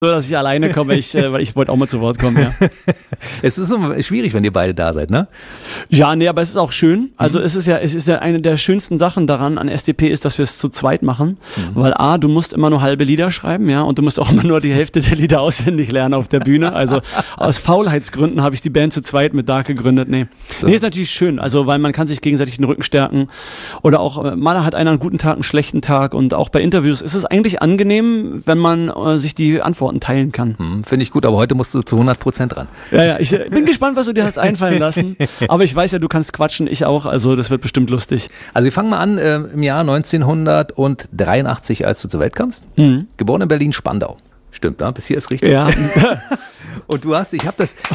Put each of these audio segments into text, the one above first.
So, dass ich alleine komme, weil ich wollte auch mal zu Wort kommen, ja. Es ist so schwierig, wenn ihr beide da seid, ne? Ja, nee, aber es ist auch schön. Also es ist ja eine der schönsten Sachen daran an SDP ist, dass wir es zu zweit machen. Weil du musst immer nur halbe Lieder schreiben, ja, und du musst auch immer nur die Hälfte der Lieder auswendig lernen auf der Bühne. Also aus Faulheitsgründen habe ich die Band zu zweit mit Dark gegründet. Nee, ist natürlich schön, also weil man kann sich gegenseitig den Rücken stärken. Oder auch, mal hat einer einen guten Tag, einen schlechten Tag. Und auch bei Interviews ist es eigentlich angenehm, wenn man sich die Antworten teilen kann. Finde ich gut, aber heute musst du zu 100% ran. Ja, ich bin gespannt, was du dir hast einfallen lassen. Aber ich weiß ja, du kannst quatschen, ich auch, also das wird bestimmt lustig. Also wir fangen mal an im Jahr 1983, als du zur Welt kamst. Geboren in Berlin-Spandau. Stimmt, ne? Bis hier ist richtig. Ja. Und du hast, ich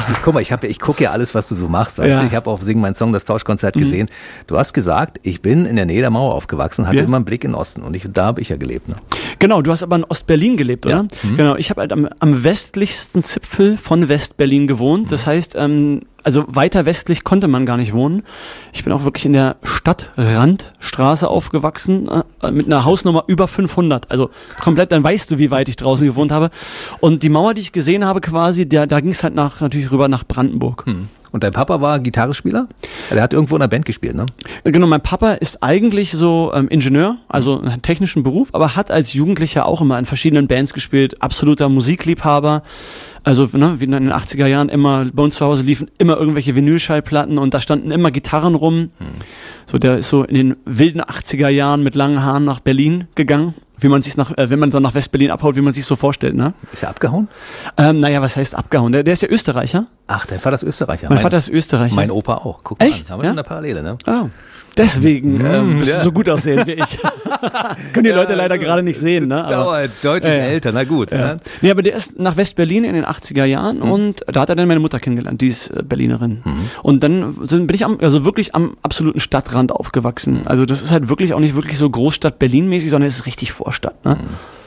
gucke ja alles, was du so machst. Weißt du? Ich habe auf Sing mein Song, das Tauschkonzert gesehen. Du hast gesagt, ich bin in der Nähe der Mauer aufgewachsen, hatte immer einen Blick in den Osten und da habe ich ja gelebt. Ne? Genau, du hast aber in Ostberlin gelebt, oder? Ja. Genau, ich habe halt am westlichsten Zipfel von Westberlin gewohnt. Das heißt, also weiter westlich konnte man gar nicht wohnen. Ich bin auch wirklich in der Stadtrandstraße aufgewachsen, mit einer Hausnummer über 500. Also komplett, dann weißt du, wie weit ich draußen gewohnt habe. Und die Mauer, die ich gesehen habe quasi, da ging es halt natürlich rüber nach Brandenburg. Und dein Papa war Gitarrespieler? Der hat irgendwo in einer Band gespielt, ne? Genau, mein Papa ist eigentlich so Ingenieur, also einen technischen Beruf, aber hat als Jugendlicher auch immer in verschiedenen Bands gespielt, absoluter Musikliebhaber. Also wie in den 80er Jahren immer, bei uns zu Hause liefen immer irgendwelche Vinylschallplatten und da standen immer Gitarren rum. So, der ist so in den wilden 80er Jahren mit langen Haaren nach Berlin gegangen. Wie man sich wenn man dann nach West-Berlin abhaut, wie man sich so vorstellt, ne? Ist er abgehauen? Naja, was heißt abgehauen? Der ist ja Österreicher. Ach, dein Vater ist Österreicher. Mein Vater ist Österreicher. Mein Opa auch. Guck Echt? Mal, haben wir schon eine Parallele, ne? Oh. Deswegen bist du so gut aussehen wie ich. Können die Leute leider gerade nicht sehen, ne? Aber deutlich älter, na gut. Ja. Ne? Nee, aber der ist nach West-Berlin in den 80er Jahren und da hat er dann meine Mutter kennengelernt, die ist Berlinerin. Und dann bin ich wirklich am absoluten Stadtrand aufgewachsen. Also das ist halt wirklich auch nicht wirklich so Großstadt Berlin-mäßig, sondern es ist richtig Vorstadt, ne?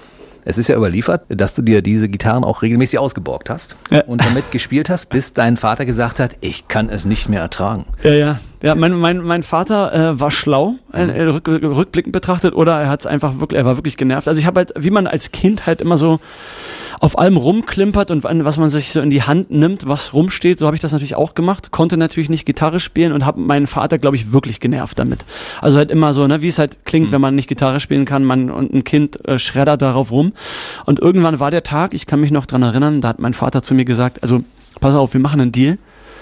Es ist ja überliefert, dass du dir diese Gitarren auch regelmäßig ausgeborgt hast und damit gespielt hast, bis dein Vater gesagt hat, ich kann es nicht mehr ertragen. Ja, mein Vater war schlau, rückblickend betrachtet, oder er war wirklich genervt. Also ich habe halt, wie man als Kind halt immer so auf allem rumklimpert und was man sich so in die Hand nimmt, was rumsteht, so habe ich das natürlich auch gemacht, konnte natürlich nicht Gitarre spielen und habe meinen Vater, glaube ich, wirklich genervt damit. Also halt immer so, ne, wie es halt klingt, wenn man nicht Gitarre spielen kann, und ein Kind schreddert darauf rum. Und irgendwann war der Tag, ich kann mich noch dran erinnern, da hat mein Vater zu mir gesagt, also pass auf, wir machen einen Deal.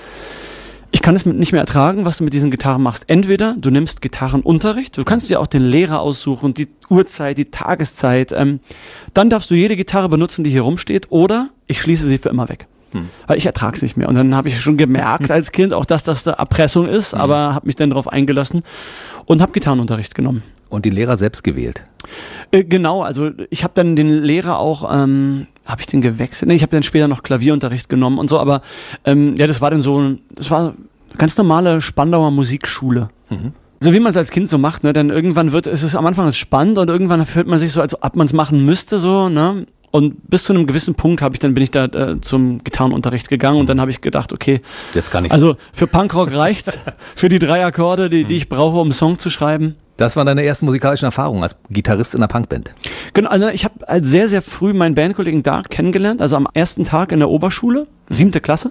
Ich kann es nicht mehr ertragen, was du mit diesen Gitarren machst. Entweder du nimmst Gitarrenunterricht, du kannst dir auch den Lehrer aussuchen, die Uhrzeit, die Tageszeit, dann darfst du jede Gitarre benutzen, die hier rumsteht, oder ich schließe sie für immer weg. Weil ich ertrage es nicht mehr. Und dann habe ich schon gemerkt als Kind auch, dass das da Erpressung ist, aber habe mich dann darauf eingelassen und habe Gitarrenunterricht genommen. Und die Lehrer selbst gewählt? Genau, also ich habe dann den Lehrer auch, habe ich den gewechselt? Nee, ich habe dann später noch Klavierunterricht genommen und so, aber das war eine ganz normale Spandauer Musikschule. So wie man es als Kind so macht, ne? Dann irgendwann ist es am Anfang spannend und irgendwann fühlt man sich so, als ob man es machen müsste, so, ne? Und bis zu einem gewissen Punkt bin ich da zum Gitarrenunterricht gegangen und dann habe ich gedacht, okay, jetzt kann ich's. Also für Punkrock reicht's, für die 3 Akkorde, die ich brauche, um einen Song zu schreiben. Das waren deine ersten musikalischen Erfahrungen als Gitarrist in einer Punkband? Genau, also ich habe halt sehr, sehr früh meinen Bandkollegen Dark kennengelernt, also am ersten Tag in der Oberschule, 7. Klasse.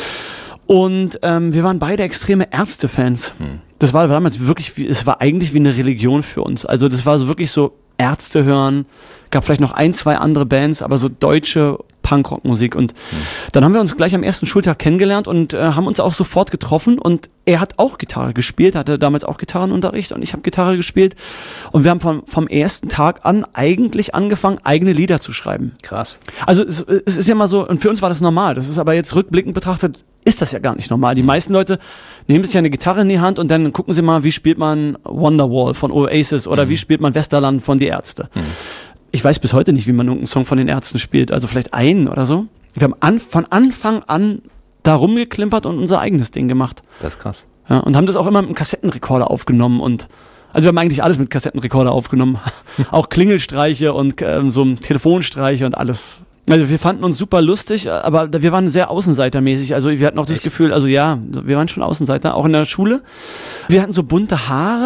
Und wir waren beide extreme Ärzte-Fans. Das war damals wirklich, es war eigentlich wie eine Religion für uns. Also das war so wirklich so Ärzte hören, gab vielleicht noch 1, 2 andere Bands, aber so deutsche Punkrock-Musik. Und dann haben wir uns gleich am ersten Schultag kennengelernt und haben uns auch sofort getroffen. Und er hat auch Gitarre gespielt, hatte damals auch Gitarrenunterricht und ich habe Gitarre gespielt. Und wir haben vom ersten Tag an eigentlich angefangen, eigene Lieder zu schreiben. Krass. Also es ist ja mal so, und für uns war das normal. Das ist aber jetzt rückblickend betrachtet, ist das ja gar nicht normal. Die meisten Leute nehmen sich ja eine Gitarre in die Hand und dann gucken sie mal, wie spielt man Wonderwall von Oasis oder wie spielt man Westerland von Die Ärzte. Ich weiß bis heute nicht, wie man irgendeinen Song von den Ärzten spielt. Also vielleicht einen oder so. Wir haben von Anfang an da rumgeklimpert und unser eigenes Ding gemacht. Das ist krass. Ja, und haben das auch immer mit einem Kassettenrekorder aufgenommen. Also wir haben eigentlich alles mit Kassettenrekorder aufgenommen. Auch Klingelstreiche und so Telefonstreiche und alles. Also wir fanden uns super lustig, aber wir waren sehr außenseitermäßig. Also wir hatten auch das Gefühl, also ja, wir waren schon Außenseiter, auch in der Schule. Wir hatten so bunte Haare.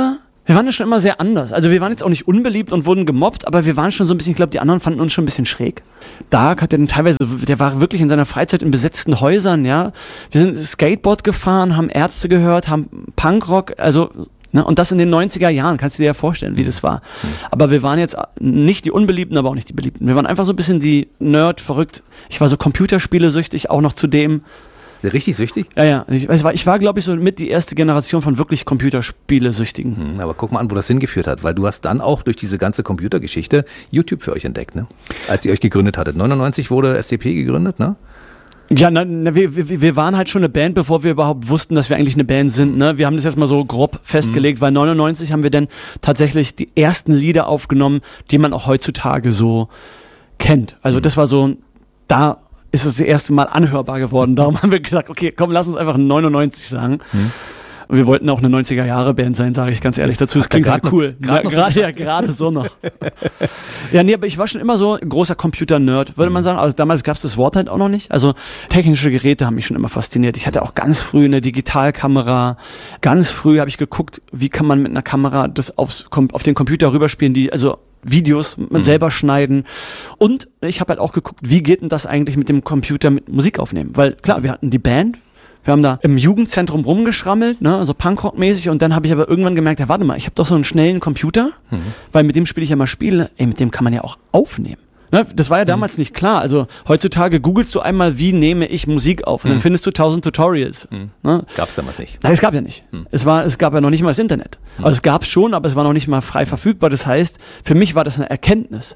Wir waren ja schon immer sehr anders. Also wir waren jetzt auch nicht unbeliebt und wurden gemobbt, aber wir waren schon so ein bisschen, ich glaube, die anderen fanden uns schon ein bisschen schräg. Dark hat der war wirklich in seiner Freizeit in besetzten Häusern, ja. Wir sind Skateboard gefahren, haben Ärzte gehört, haben Punkrock, also, ne, und das in den 90er Jahren, kannst du dir ja vorstellen, wie das war. Aber wir waren jetzt nicht die Unbeliebten, aber auch nicht die Beliebten. Wir waren einfach so ein bisschen die Nerd, verrückt. Ich war so Computerspiele-süchtig, auch noch zudem. Richtig süchtig? Ja. Ich war, glaube ich, so mit die erste Generation von wirklich Computerspiele-Süchtigen. Aber guck mal an, wo das hingeführt hat, weil du hast dann auch durch diese ganze Computergeschichte YouTube für euch entdeckt, ne? Als ihr euch gegründet hattet. 99 wurde SDP gegründet, ne? Ja, wir waren halt schon eine Band, bevor wir überhaupt wussten, dass wir eigentlich eine Band sind. Ne? Wir haben das jetzt mal so grob festgelegt, weil 99 haben wir dann tatsächlich die ersten Lieder aufgenommen, die man auch heutzutage so kennt. Also das war so, da ist es das erste Mal anhörbar geworden. Darum haben wir gesagt, okay, komm, lass uns einfach 99 sagen. Und wir wollten auch eine 90er-Jahre-Band sein, sage ich ganz ehrlich dazu. Das klingt halt cool. Gerade so noch. Ja, nee, aber ich war schon immer so ein großer Computer-Nerd, würde man sagen. Also damals gab es das Wort halt auch noch nicht. Also technische Geräte haben mich schon immer fasziniert. Ich hatte auch ganz früh eine Digitalkamera. Ganz früh habe ich geguckt, wie kann man mit einer Kamera das auf den Computer rüberspielen, also Videos man selber schneiden. Und ich habe halt auch geguckt, wie geht denn das eigentlich mit dem Computer mit Musik aufnehmen? Weil klar, wir hatten die Band, wir haben da im Jugendzentrum rumgeschrammelt, ne, also Punkrock-mäßig, und dann habe ich aber irgendwann gemerkt, ja, warte mal, ich habe doch so einen schnellen Computer, weil mit dem spiele ich ja mal Spiele, mit dem kann man ja auch aufnehmen. Ne, das war ja damals nicht klar. Also heutzutage googelst du einmal, wie nehme ich Musik auf, und dann findest du 1000 Tutorials. Ne? Gab's damals nicht? Nein, es gab ja nicht. Es gab ja noch nicht mal das Internet. Also es gab schon, aber es war noch nicht mal frei verfügbar. Das heißt, für mich war das eine Erkenntnis.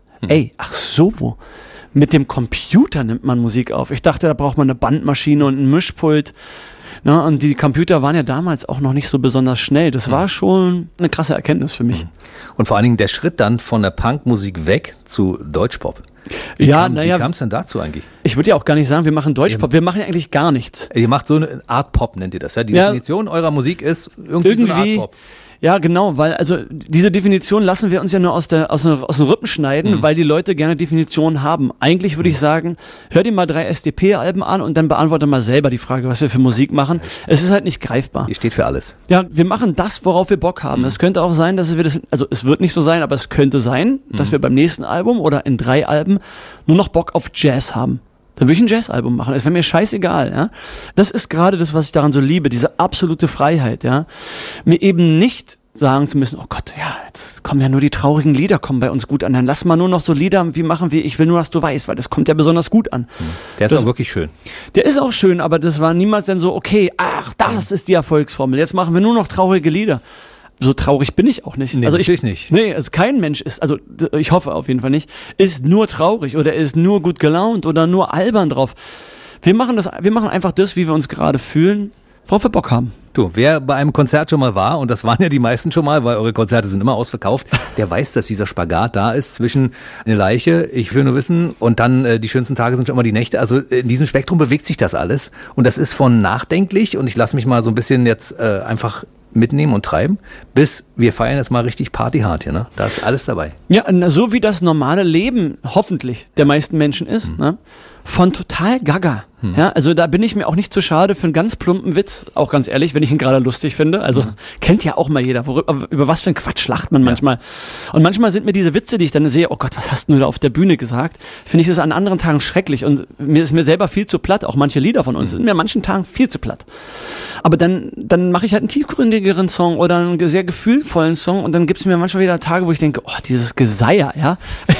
Mit dem Computer nimmt man Musik auf. Ich dachte, da braucht man eine Bandmaschine und ein Mischpult. Ne? Und die Computer waren ja damals auch noch nicht so besonders schnell. Das war schon eine krasse Erkenntnis für mich. Und vor allen Dingen der Schritt dann von der Punkmusik weg zu Deutschpop. Wie kam es denn dazu eigentlich? Ich würde ja auch gar nicht sagen, wir machen Deutschpop. Wir machen ja eigentlich gar nichts. Ihr macht so eine Art Pop, nennt ihr das, ja? Die Definition eurer Musik ist irgendwie so eine Art Pop. Ja, genau, weil also diese Definition lassen wir uns ja nur aus den Rippen schneiden, weil die Leute gerne Definitionen haben. Eigentlich würde ich sagen, hör dir mal 3 SDP-Alben an und dann beantworte mal selber die Frage, was wir für Musik machen. Es ist halt nicht greifbar. Ihr steht für alles. Ja, wir machen das, worauf wir Bock haben. Es könnte auch sein, dass wir das, also es wird nicht so sein, aber es könnte sein, dass wir beim nächsten Album oder in 3 Alben nur noch Bock auf Jazz haben. Dann würde ich ein Jazzalbum machen. Es wäre mir scheißegal, ja. Das ist gerade das, was ich daran so liebe, diese absolute Freiheit, ja. Mir eben nicht sagen zu müssen, oh Gott, ja, jetzt kommen ja nur die traurigen Lieder, kommen bei uns gut an. Dann lass mal nur noch so Lieder machen wie Ich will nur, dass du weißt, weil das kommt ja besonders gut an. Der ist auch wirklich schön. Der ist auch schön, aber das war niemals dann so, okay, das ist die Erfolgsformel. Jetzt machen wir nur noch traurige Lieder. So traurig bin ich auch nicht. Nee, also ich nicht. Nee, also kein Mensch ist, also ich hoffe auf jeden Fall nicht, ist nur traurig oder ist nur gut gelaunt oder nur albern drauf. Wir machen einfach das, wie wir uns gerade fühlen, worauf wir Bock haben. Du, wer bei einem Konzert schon mal war, und das waren ja die meisten schon mal, weil eure Konzerte sind immer ausverkauft, der weiß, dass dieser Spagat da ist zwischen eine Leiche, ich will nur wissen, und dann die schönsten Tage sind schon immer die Nächte. Also in diesem Spektrum bewegt sich das alles. Und das ist von nachdenklich, und ich lasse mich mal so ein bisschen jetzt einfach mitnehmen und treiben, bis wir feiern jetzt mal richtig partyhart hier, ne? Da ist alles dabei. Ja, so wie das normale Leben hoffentlich der meisten Menschen ist, ne? Von total gaga. Ja, also da bin ich mir auch nicht zu schade für einen ganz plumpen Witz, auch ganz ehrlich, wenn ich ihn gerade lustig finde. Also kennt ja auch mal jeder, über was für ein Quatsch lacht man manchmal. Und manchmal sind mir diese Witze, die ich dann sehe, oh Gott, was hast du da auf der Bühne gesagt, finde ich das an anderen Tagen schrecklich, und mir ist mir selber viel zu platt, auch manche Lieder von uns sind mir an manchen Tagen viel zu platt. Aber dann mache ich halt einen tiefgründigeren Song oder einen sehr gefühlvollen Song, und dann gibt es mir manchmal wieder Tage, wo ich denke, oh, dieses Geseier, ja.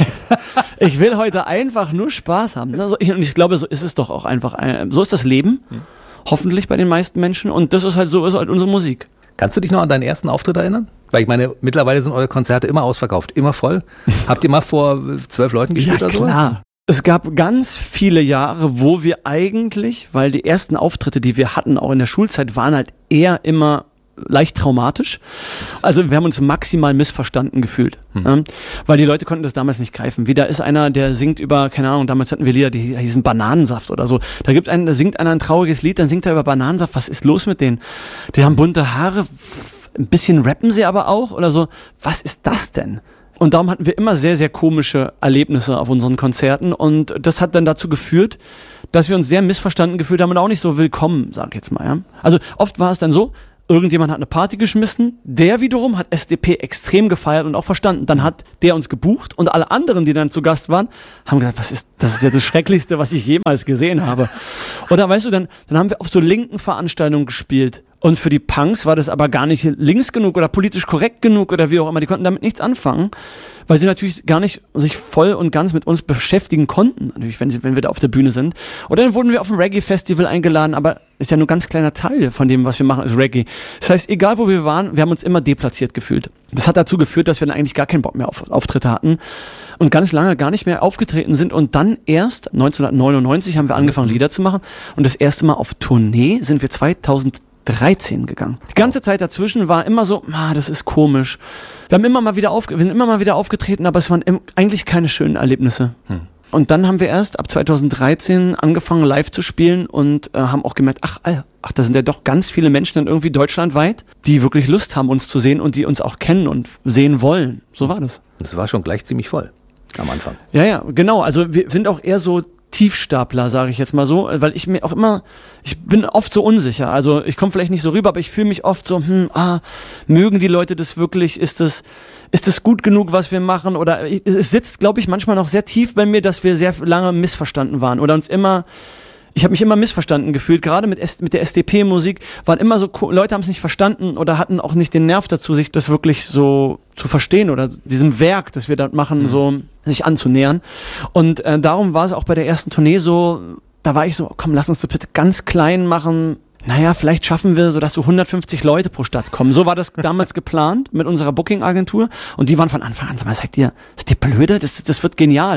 Ich will heute einfach nur Spaß haben. Und ich glaube, so ist es doch auch einfach. So ist das Leben, hoffentlich bei den meisten Menschen. Und das ist halt so, ist halt unsere Musik. Kannst du dich noch an deinen ersten Auftritt erinnern? Weil ich meine, mittlerweile sind eure Konzerte immer ausverkauft, immer voll. Habt ihr mal vor 12 Leuten gespielt oder so? Ja, klar. Es gab ganz viele Jahre, wo wir eigentlich, weil die ersten Auftritte, die wir hatten, auch in der Schulzeit, waren halt eher immer leicht traumatisch. Also wir haben uns maximal missverstanden gefühlt. Weil die Leute konnten das damals nicht greifen. Wie da ist einer, der singt über, keine Ahnung, damals hatten wir Lieder, die hießen Bananensaft oder so. Da singt einer ein trauriges Lied, dann singt er über Bananensaft. Was ist los mit denen? Die haben bunte Haare, ein bisschen rappen sie aber auch oder so. Was ist das denn? Und darum hatten wir immer sehr, sehr komische Erlebnisse auf unseren Konzerten, und das hat dann dazu geführt, dass wir uns sehr missverstanden gefühlt haben und auch nicht so willkommen, sag ich jetzt mal. Ja? Also oft war es dann so, Irgendjemand hat eine Party geschmissen, der wiederum hat SDP extrem gefeiert und auch verstanden. Dann hat der uns gebucht und alle anderen, die dann zu Gast waren, haben gesagt, das ist ja das Schrecklichste, was ich jemals gesehen habe. Oder weißt du, dann haben wir auf so linken Veranstaltungen gespielt. Und für die Punks war das aber gar nicht links genug oder politisch korrekt genug oder wie auch immer. Die konnten damit nichts anfangen, weil sie natürlich gar nicht sich voll und ganz mit uns beschäftigen konnten, natürlich, wenn wir da auf der Bühne sind. Oder dann wurden wir auf ein Reggae-Festival eingeladen, aber ist ja nur ein ganz kleiner Teil von dem, was wir machen, ist Reggae. Das heißt, egal wo wir waren, wir haben uns immer deplatziert gefühlt. Das hat dazu geführt, dass wir dann eigentlich gar keinen Bock mehr auf Auftritte hatten und ganz lange gar nicht mehr aufgetreten sind. Und dann erst 1999 haben wir angefangen, Lieder zu machen. Und das erste Mal auf Tournee sind wir 2013 gegangen. Die ganze Zeit dazwischen war immer so, das ist komisch. Wir sind immer mal wieder aufgetreten, aber es waren eigentlich keine schönen Erlebnisse. Und dann haben wir erst ab 2013 angefangen, live zu spielen und haben auch gemerkt, ach, da sind ja doch ganz viele Menschen dann irgendwie deutschlandweit, die wirklich Lust haben, uns zu sehen und die uns auch kennen und sehen wollen. So war das. Und es war schon gleich ziemlich voll am Anfang. Ja, genau. Also wir sind auch eher so Tiefstapler, sage ich jetzt mal so, weil ich bin oft so unsicher. Also ich komme vielleicht nicht so rüber, aber ich fühle mich oft so, mögen die Leute das wirklich? Ist das gut genug, was wir machen? Oder es sitzt, glaube ich, manchmal noch sehr tief bei mir, dass wir sehr lange missverstanden waren oder ich habe mich immer missverstanden gefühlt, gerade mit der SDP-Musik waren immer so, Leute haben es nicht verstanden oder hatten auch nicht den Nerv dazu, sich das wirklich so zu verstehen oder diesem Werk, das wir da machen, so sich anzunähern. Und darum war es auch bei der ersten Tournee so, da war ich so, komm, lass uns das bitte ganz klein machen. Naja, vielleicht schaffen wir so, dass so 150 Leute pro Stadt kommen. So war das damals geplant mit unserer Booking-Agentur. Und die waren von Anfang an, sag mal, seid ihr blöde? Das wird genial.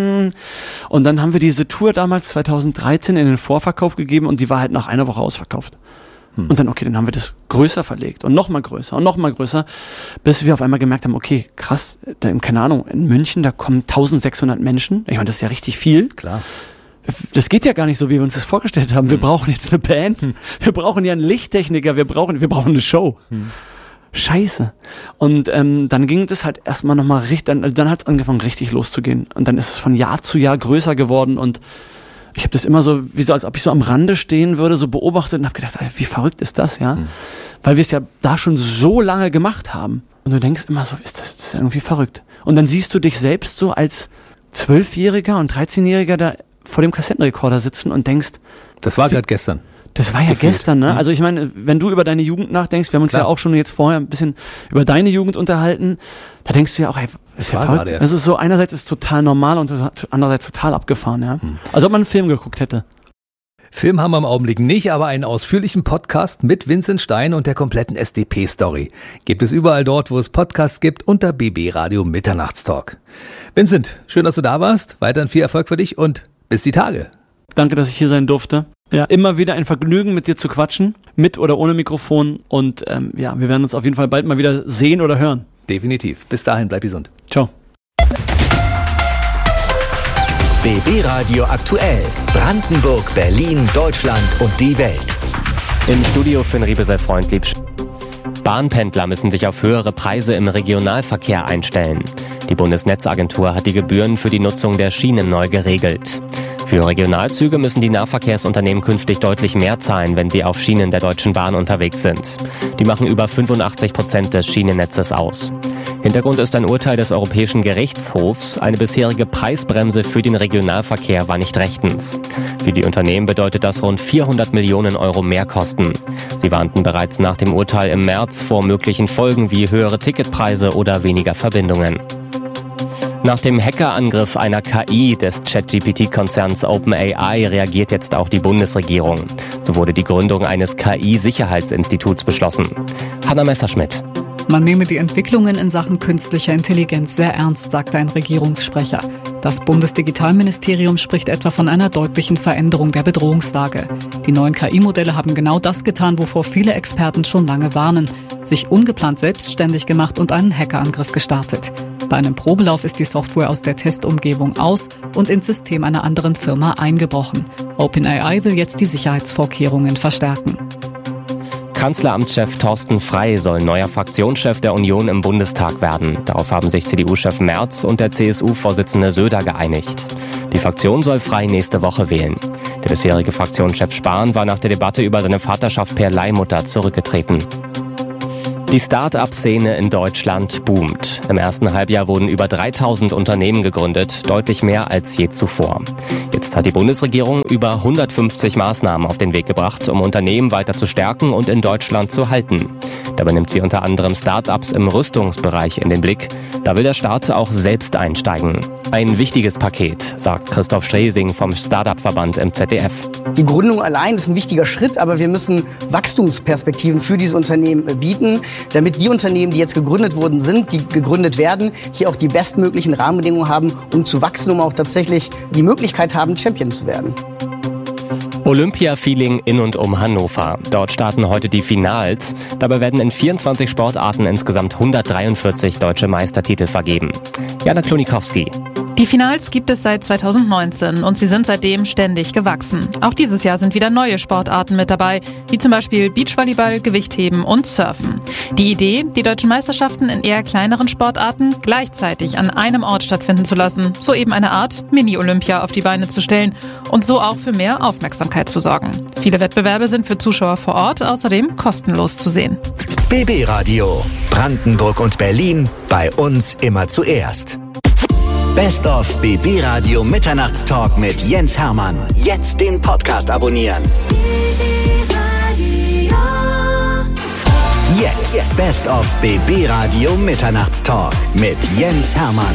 Und dann haben wir diese Tour damals 2013 in den Vorverkauf gegeben und die war halt nach einer Woche ausverkauft. Und dann, dann haben wir das größer verlegt und nochmal größer, bis wir auf einmal gemerkt haben, okay, krass, keine Ahnung, in München, da kommen 1600 Menschen. Ich meine, das ist ja richtig viel. Klar. Das geht ja gar nicht so, wie wir uns das vorgestellt haben. Wir brauchen jetzt eine Band, wir brauchen ja einen Lichttechniker, wir brauchen eine Show. Scheiße. Und dann ging das halt erstmal nochmal richtig, dann hat es angefangen richtig loszugehen. Und dann ist es von Jahr zu Jahr größer geworden und ich habe das immer so, wie so, als ob ich so am Rande stehen würde, so beobachtet und habe gedacht, wie verrückt ist das, ja? Weil wir es ja da schon so lange gemacht haben. Und du denkst immer so, das ist irgendwie verrückt. Und dann siehst du dich selbst so als 12-Jähriger und 13-Jähriger da vor dem Kassettenrekorder sitzen und denkst... Das war gerade gestern. Das war ja gestern, ne? Also ich meine, wenn du über deine Jugend nachdenkst, wir haben uns ja auch schon jetzt vorher ein bisschen über deine Jugend unterhalten, da denkst du ja auch, das ist ja verrückt. Das ist so, einerseits ist es total normal und andererseits total abgefahren, ja. Als ob man einen Film geguckt hätte. Film haben wir im Augenblick nicht, aber einen ausführlichen Podcast mit Vincent Stein und der kompletten SDP-Story gibt es überall dort, wo es Podcasts gibt, unter BB Radio Mitternachtstalk. Vincent, schön, dass du da warst. Weiterhin viel Erfolg für dich und bis die Tage. Danke, dass ich hier sein durfte. Ja, immer wieder ein Vergnügen, mit dir zu quatschen, mit oder ohne Mikrofon. Und wir werden uns auf jeden Fall bald mal wieder sehen oder hören. Definitiv. Bis dahin, bleib gesund. Ciao. BB Radio aktuell. Brandenburg, Berlin, Deutschland und die Welt. Im Studio Finn Riebe sei freundlich. Bahnpendler müssen sich auf höhere Preise im Regionalverkehr einstellen. Die Bundesnetzagentur hat die Gebühren für die Nutzung der Schienen neu geregelt. Für Regionalzüge müssen die Nahverkehrsunternehmen künftig deutlich mehr zahlen, wenn sie auf Schienen der Deutschen Bahn unterwegs sind. Die machen über 85% des Schienennetzes aus. Hintergrund ist ein Urteil des Europäischen Gerichtshofs. Eine bisherige Preisbremse für den Regionalverkehr war nicht rechtens. Für die Unternehmen bedeutet das rund 400 Millionen Euro Mehrkosten. Sie warnten bereits nach dem Urteil im März vor möglichen Folgen wie höhere Ticketpreise oder weniger Verbindungen. Nach dem Hackerangriff einer KI des ChatGPT-Konzerns OpenAI reagiert jetzt auch die Bundesregierung. So wurde die Gründung eines KI-Sicherheitsinstituts beschlossen. Hanna Messerschmidt. Man nehme die Entwicklungen in Sachen künstlicher Intelligenz sehr ernst, sagte ein Regierungssprecher. Das Bundesdigitalministerium spricht etwa von einer deutlichen Veränderung der Bedrohungslage. Die neuen KI-Modelle haben genau das getan, wovor viele Experten schon lange warnen. Sich ungeplant selbstständig gemacht und einen Hackerangriff gestartet. Bei einem Probelauf ist die Software aus der Testumgebung aus und ins System einer anderen Firma eingebrochen. OpenAI will jetzt die Sicherheitsvorkehrungen verstärken. Kanzleramtschef Thorsten Frey soll neuer Fraktionschef der Union im Bundestag werden. Darauf haben sich CDU-Chef Merz und der CSU-Vorsitzende Söder geeinigt. Die Fraktion soll Frey nächste Woche wählen. Der bisherige Fraktionschef Spahn war nach der Debatte über seine Vaterschaft per Leihmutter zurückgetreten. Die Start-up-Szene in Deutschland boomt. Im ersten Halbjahr wurden über 3000 Unternehmen gegründet, deutlich mehr als je zuvor. Jetzt hat die Bundesregierung über 150 Maßnahmen auf den Weg gebracht, um Unternehmen weiter zu stärken und in Deutschland zu halten. Dabei nimmt sie unter anderem Start-ups im Rüstungsbereich in den Blick. Da will der Staat auch selbst einsteigen. Ein wichtiges Paket, sagt Christoph Stresing vom Start-up-Verband im ZDF. Die Gründung allein ist ein wichtiger Schritt, aber wir müssen Wachstumsperspektiven für diese Unternehmen bieten, damit die Unternehmen, die jetzt gegründet worden sind, die gegründet werden, hier auch die bestmöglichen Rahmenbedingungen haben, um zu wachsen, um auch tatsächlich die Möglichkeit haben, Champion zu werden. Olympia-Feeling in und um Hannover. Dort starten heute die Finals. Dabei werden in 24 Sportarten insgesamt 143 deutsche Meistertitel vergeben. Jana Klonikowski. Die Finals gibt es seit 2019 und sie sind seitdem ständig gewachsen. Auch dieses Jahr sind wieder neue Sportarten mit dabei, wie zum Beispiel Beachvolleyball, Gewichtheben und Surfen. Die Idee, die deutschen Meisterschaften in eher kleineren Sportarten gleichzeitig an einem Ort stattfinden zu lassen, so eben eine Art Mini-Olympia auf die Beine zu stellen und so auch für mehr Aufmerksamkeit zu sorgen. Viele Wettbewerbe sind für Zuschauer vor Ort außerdem kostenlos zu sehen. BB Radio. Brandenburg und Berlin. Bei uns immer zuerst. Best of BB Radio Mitternachtstalk mit Jens Hermann. Jetzt den Podcast abonnieren. Jetzt Best of BB Radio Mitternachtstalk mit Jens Hermann.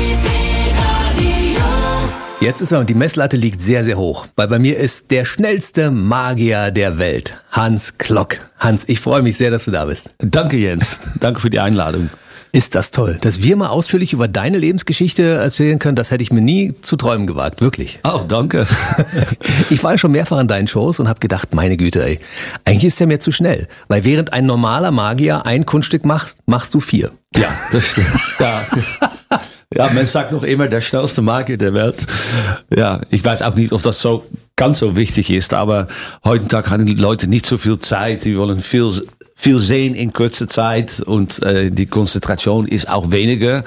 Jetzt ist er und die Messlatte liegt sehr, sehr hoch, weil bei mir ist der schnellste Magier der Welt, Hans Klock. Hans, ich freue mich sehr, dass du da bist. Danke, Jens. Danke für die Einladung. Ist das toll, dass wir mal ausführlich über deine Lebensgeschichte erzählen können, das hätte ich mir nie zu träumen gewagt, wirklich. Oh, danke. Ich war ja schon mehrfach an deinen Shows und habe gedacht, meine Güte, ey, eigentlich ist der mir zu schnell, weil während ein normaler Magier ein Kunststück macht, machst du 4. Ja, das stimmt. Ja, man sagt noch immer, der schnellste Magier der Welt. Ja, ich weiß auch nicht, ob das so ganz so wichtig ist, aber heutzutage haben die Leute nicht so viel Zeit, die wollen viel sehen in kurzer Zeit und die Konzentration ist auch weniger.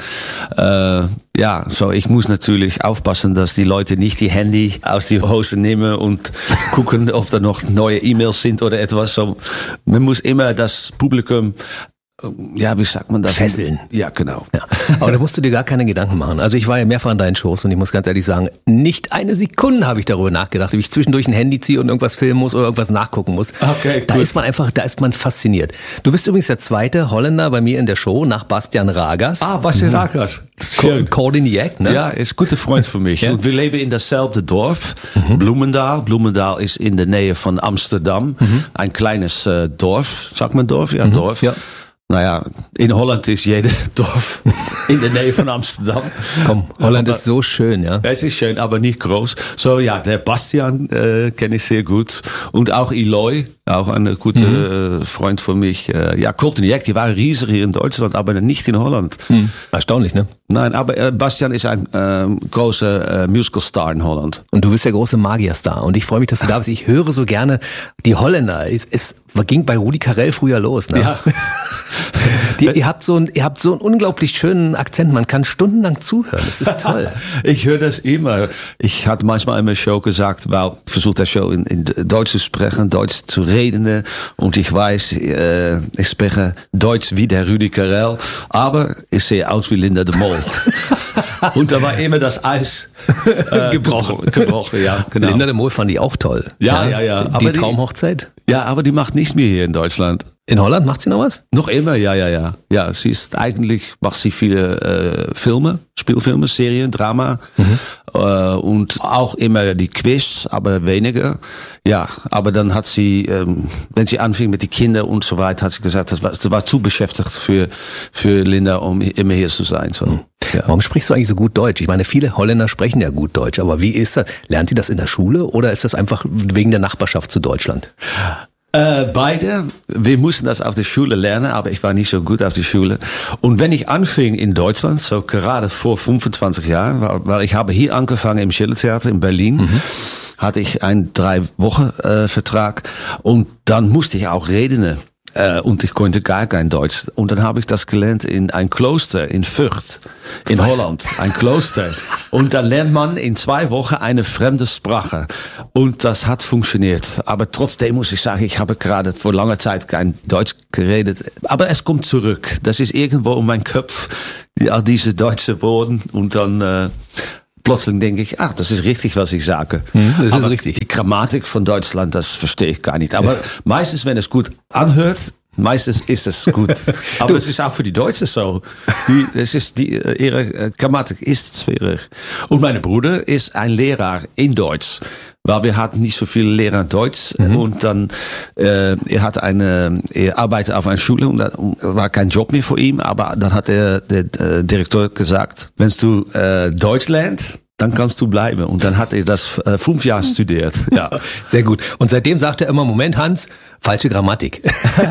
So ich muss natürlich aufpassen, dass die Leute nicht die Handy aus die Hose nehmen und gucken, ob da noch neue E-Mails sind oder etwas. So, man muss immer das Publikum wie sagt man das? Fesseln. Ja, genau. Ja. Aber da musst du dir gar keine Gedanken machen. Also ich war ja mehrfach an deinen Shows und ich muss ganz ehrlich sagen, nicht eine Sekunde habe ich darüber nachgedacht, ob ich zwischendurch ein Handy ziehe und irgendwas filmen muss oder irgendwas nachgucken muss. Okay, da ist man fasziniert. Du bist übrigens der zweite Holländer bei mir in der Show nach Bastian Ragas. Bastian Ragas. Schön. Coordiniert, ne? Ja, ist ein guter Freund von mich. Ja. Und wir leben in dasselbe Dorf, Bloemendaal. Bloemendaal ist in der Nähe von Amsterdam. Ein kleines Dorf. Sagt man Dorf? Ja, Dorf. Ja. Naja, in Holland ist jedes Dorf in der Nähe von Amsterdam. Komm, Holland ist so schön, ja. Es ist schön, aber nicht groß. So, ja, der Bastian kenne ich sehr gut. Und auch Eloy, auch ein guter Freund von mich. Courtney, die waren riesig hier in Deutschland, aber nicht in Holland. Erstaunlich, ne? Nein, aber Bastian ist ein großer Musical-Star in Holland. Und du bist der große Magierstar. Und ich freue mich, dass du da bist. Ich höre so gerne die Holländer. Es ging bei Rudi Carrell früher los, ne? Ja. Ihr habt so einen unglaublich schönen Akzent. Man kann stundenlang zuhören. Das ist toll. Ich höre das immer. Ich hatte manchmal in meiner Show gesagt, ich versuche das Show in Deutsch zu sprechen, Deutsch zu reden. Und ich weiß, ich spreche Deutsch wie der Rudi Carell, aber ich sehe aus wie Linda de Mol. Und da war immer das Eis gebrochen. Ja, genau. Linda de Mol fand ich auch toll. Ja. Aber die Traumhochzeit? Ja, aber die macht nichts mehr hier in Deutschland. In Holland macht sie noch was? Noch immer, ja. Ja, macht sie viele Spielfilme, Serien, Drama und auch immer die Quiz, aber weniger. Ja, aber dann hat sie, wenn sie anfing mit den Kindern und so weiter, hat sie gesagt, das war zu beschäftigt für Linda, um immer hier zu sein. So. Ja. Warum sprichst du eigentlich so gut Deutsch? Ich meine, viele Holländer sprechen ja gut Deutsch, aber wie ist das? Lernt ihr das in der Schule oder ist das einfach wegen der Nachbarschaft zu Deutschland? Beide. Wir mussten das auf der Schule lernen, aber ich war nicht so gut auf der Schule. Und wenn ich anfing in Deutschland, so gerade vor 25 Jahren, weil ich habe hier angefangen im Schillertheater in Berlin, hatte ich einen 3-Wochen Vertrag und dann musste ich auch reden. Und ich konnte gar kein Deutsch. Und dann habe ich das gelernt in ein Kloster in Fürth, in Holland. Ein Kloster. Und dann lernt man in 2 Wochen eine fremde Sprache. Und das hat funktioniert. Aber trotzdem muss ich sagen, ich habe gerade vor langer Zeit kein Deutsch geredet. Aber es kommt zurück. Das ist irgendwo in meinem Kopf, all diese deutsche Worte. Und dann plötzlich denke ich, das ist richtig, was ich sage. Das ist richtig. Die Grammatik von Deutschland, das verstehe ich gar nicht. Aber meistens, wenn es gut anhört, meistens ist es gut. Aber es ist auch für die Deutschen so. Ihre Grammatik ist schwierig. Und mein Bruder ist ein Lehrer in Deutsch. Weil wir hatten nicht so viele Lehrer Deutsch. Und dann, er arbeitet auf einer Schule und da war kein Job mehr für ihn. Aber dann hat der Direktor gesagt, wenn du Deutsch lernst, dann kannst du bleiben. Und dann hat er das 5 Jahre studiert. Ja. Sehr gut. Und seitdem sagt er immer, Moment, Hans, falsche Grammatik.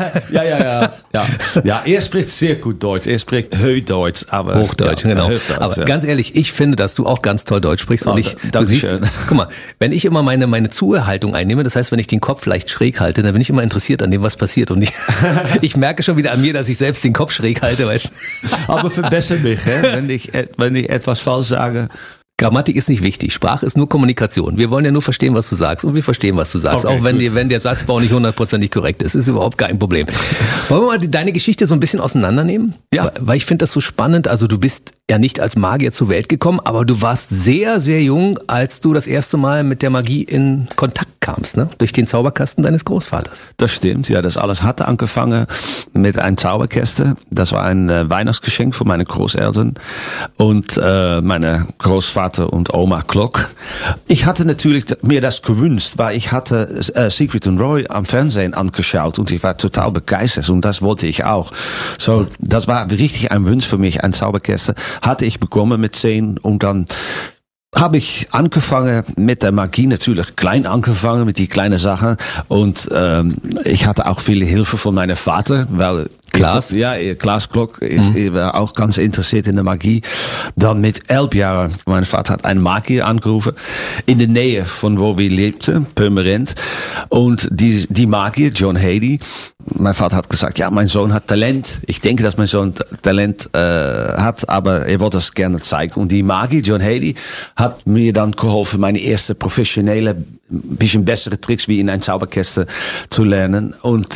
Ja, er spricht sehr gut Deutsch. Er spricht Hochdeutsch. Hochdeutsch, genau. Aber ganz ehrlich, ich finde, dass du auch ganz toll Deutsch sprichst. Und du siehst, guck mal, wenn ich immer meine Zuhörhaltung einnehme, das heißt, wenn ich den Kopf leicht schräg halte, dann bin ich immer interessiert an dem, was passiert. Und ich merke schon wieder an mir, dass ich selbst den Kopf schräg halte, weißt du. Aber verbessere mich, wenn ich etwas falsch sage. Grammatik ist nicht wichtig. Sprache ist nur Kommunikation. Wir wollen ja nur verstehen, was du sagst. Und wir verstehen, was du sagst. Okay, auch wenn der Satzbau nicht 100% korrekt ist. Ist überhaupt kein Problem. Wollen wir mal deine Geschichte so ein bisschen auseinandernehmen? Ja. Weil ich finde das so spannend. Also du bist ja nicht als Magier zur Welt gekommen, aber du warst sehr, sehr jung, als du das erste Mal mit der Magie in Kontakt kamst, ne? Durch den Zauberkasten deines Großvaters. Das stimmt, ja. Das alles hatte angefangen mit einem Zauberkasten. Das war ein Weihnachtsgeschenk von meinen Großeltern und meine Großvater und Oma Klock. Ich hatte natürlich mir das gewünscht, weil ich hatte Secret and Roy am Fernsehen angeschaut und ich war total begeistert und das wollte ich auch. So, das war richtig ein Wunsch für mich, ein Zauberkasten. Hatte ich bekommen mit 10 und dann habe ich angefangen mit der Magie, natürlich klein angefangen mit die kleinen Sachen und ich hatte auch viele Hilfe von meinem Vater, weil Klaas Klock, ich war auch ganz interessiert in der Magie. Dann mit 11 Jahren, mein Vater hat einen Magier angerufen, in der Nähe von wo wir lebten, Purmerend. Und die Magier, John Haley, mein Vater hat gesagt, ja, mein Sohn hat Talent. Ich denke, dass mein Sohn Talent hat, aber er wollte das gerne zeigen. Und die Magier, John Haley, hat mir dann geholfen, meine erste professionelle, bisschen bessere Tricks wie in ein Zauberkasten zu lernen. Und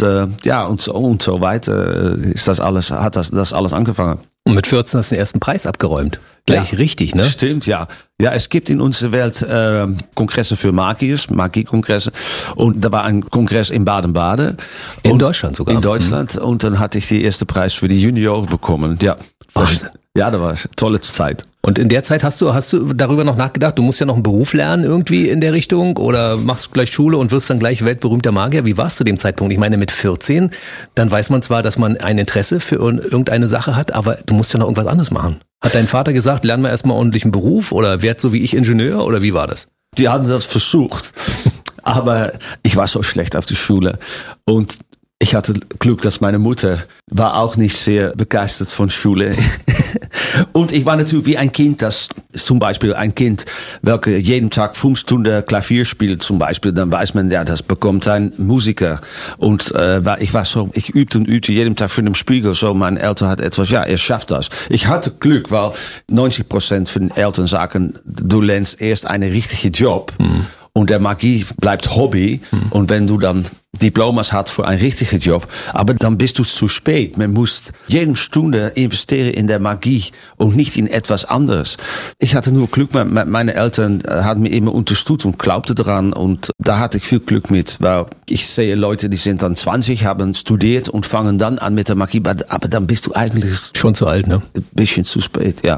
so weiter hat das alles angefangen. Und mit 14 hast du den ersten Preis abgeräumt. Gleich richtig, ne? Stimmt, ja. Ja, es gibt in unserer Welt Kongresse für Magiers, Magiekongresse. Und da war ein Kongress in Baden-Baden. In Deutschland sogar. In Deutschland. Und dann hatte ich den ersten Preis für die Junioren bekommen. Ja. Wahnsinn. Ja, das war eine tolle Zeit. Und in der Zeit hast du darüber noch nachgedacht, du musst ja noch einen Beruf lernen irgendwie in der Richtung oder machst gleich Schule und wirst dann gleich weltberühmter Magier. Wie war es zu dem Zeitpunkt? Ich meine, mit 14, dann weiß man zwar, dass man ein Interesse für irgendeine Sache hat, aber du musst ja noch irgendwas anderes machen. Hat dein Vater gesagt, lern mal erstmal ordentlich einen Beruf oder werd so wie ich Ingenieur oder wie war das? Die hatten das versucht, aber ich war so schlecht auf der Schule und ich hatte Glück, dass meine Mutter war auch nicht sehr begeistert von Schule. Und ich war natürlich wie ein Kind, das zum Beispiel ein Kind, welke jeden Tag 5 Stunden Klavier spielt zum Beispiel, dann weiß man, ja, das bekommt ein Musiker. Und ich übte und übte jeden Tag für den Spiegel, so meine Eltern hat etwas, ja, er schafft das. Ich hatte Glück, weil 90% von den Eltern sagen, du lernst erst einen richtigen Job. Und der Magie bleibt Hobby. Und wenn du dann Diplomas hast für einen richtigen Job, aber dann bist du zu spät. Man muss jede Stunde investieren in der Magie und nicht in etwas anderes. Ich hatte nur Glück, meine Eltern haben mir immer unterstützt und glaubten daran und da hatte ich viel Glück mit, weil ich sehe Leute, die sind dann 20, haben studiert und fangen dann an mit der Magie, aber dann bist du eigentlich schon zu alt, ne? Ein bisschen zu spät, ja.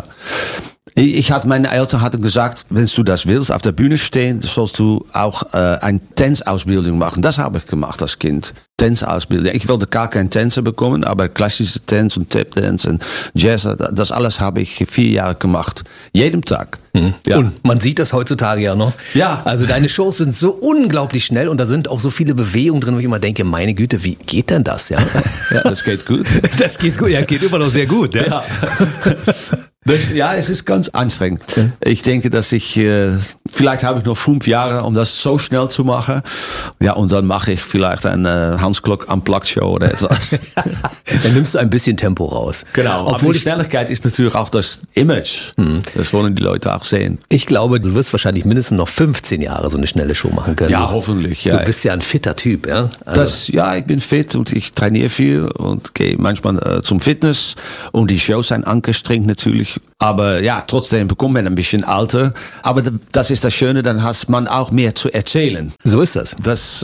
Meine Eltern hatten gesagt, wenn du das willst, auf der Bühne stehen, sollst du auch eine Tänzausbildung machen. Das habe ich gemacht als Kind. Tänzausbildung. Ich wollte gar keinen Tänzer bekommen, aber klassische Tanz und Tap-Dance und Jazz, das alles habe ich 4 Jahre gemacht. Jeden Tag. Ja. Und man sieht das heutzutage ja noch. Ja. Also deine Shows sind so unglaublich schnell und da sind auch so viele Bewegungen drin, wo ich immer denke, meine Güte, wie geht denn das? Ja, ja, das geht gut. Das geht gut, ja, es geht immer noch sehr gut. Ja. Ja, es ist ganz anstrengend. Ich denke, dass ich vielleicht habe ich noch 5 Jahre, um das so schnell zu machen. Ja, und dann mache ich vielleicht eine Hans Klok Unplugged Show oder etwas. Dann nimmst du ein bisschen Tempo raus. Genau, aber die Schnelligkeit ist natürlich auch das Image. Das wollen die Leute auch sehen. Ich glaube, du wirst wahrscheinlich mindestens noch 15 Jahre so eine schnelle Show machen können. Ja, hoffentlich. Ja. Du bist ja ein fitter Typ, ja? Also. Ich bin fit und ich trainiere viel und gehe manchmal zum Fitness und die Shows sind angestrengt natürlich. Aber ja, trotzdem bekommt man ein bisschen älter. Aber das ist das Schöne, dann hat man auch mehr zu erzählen. So ist das.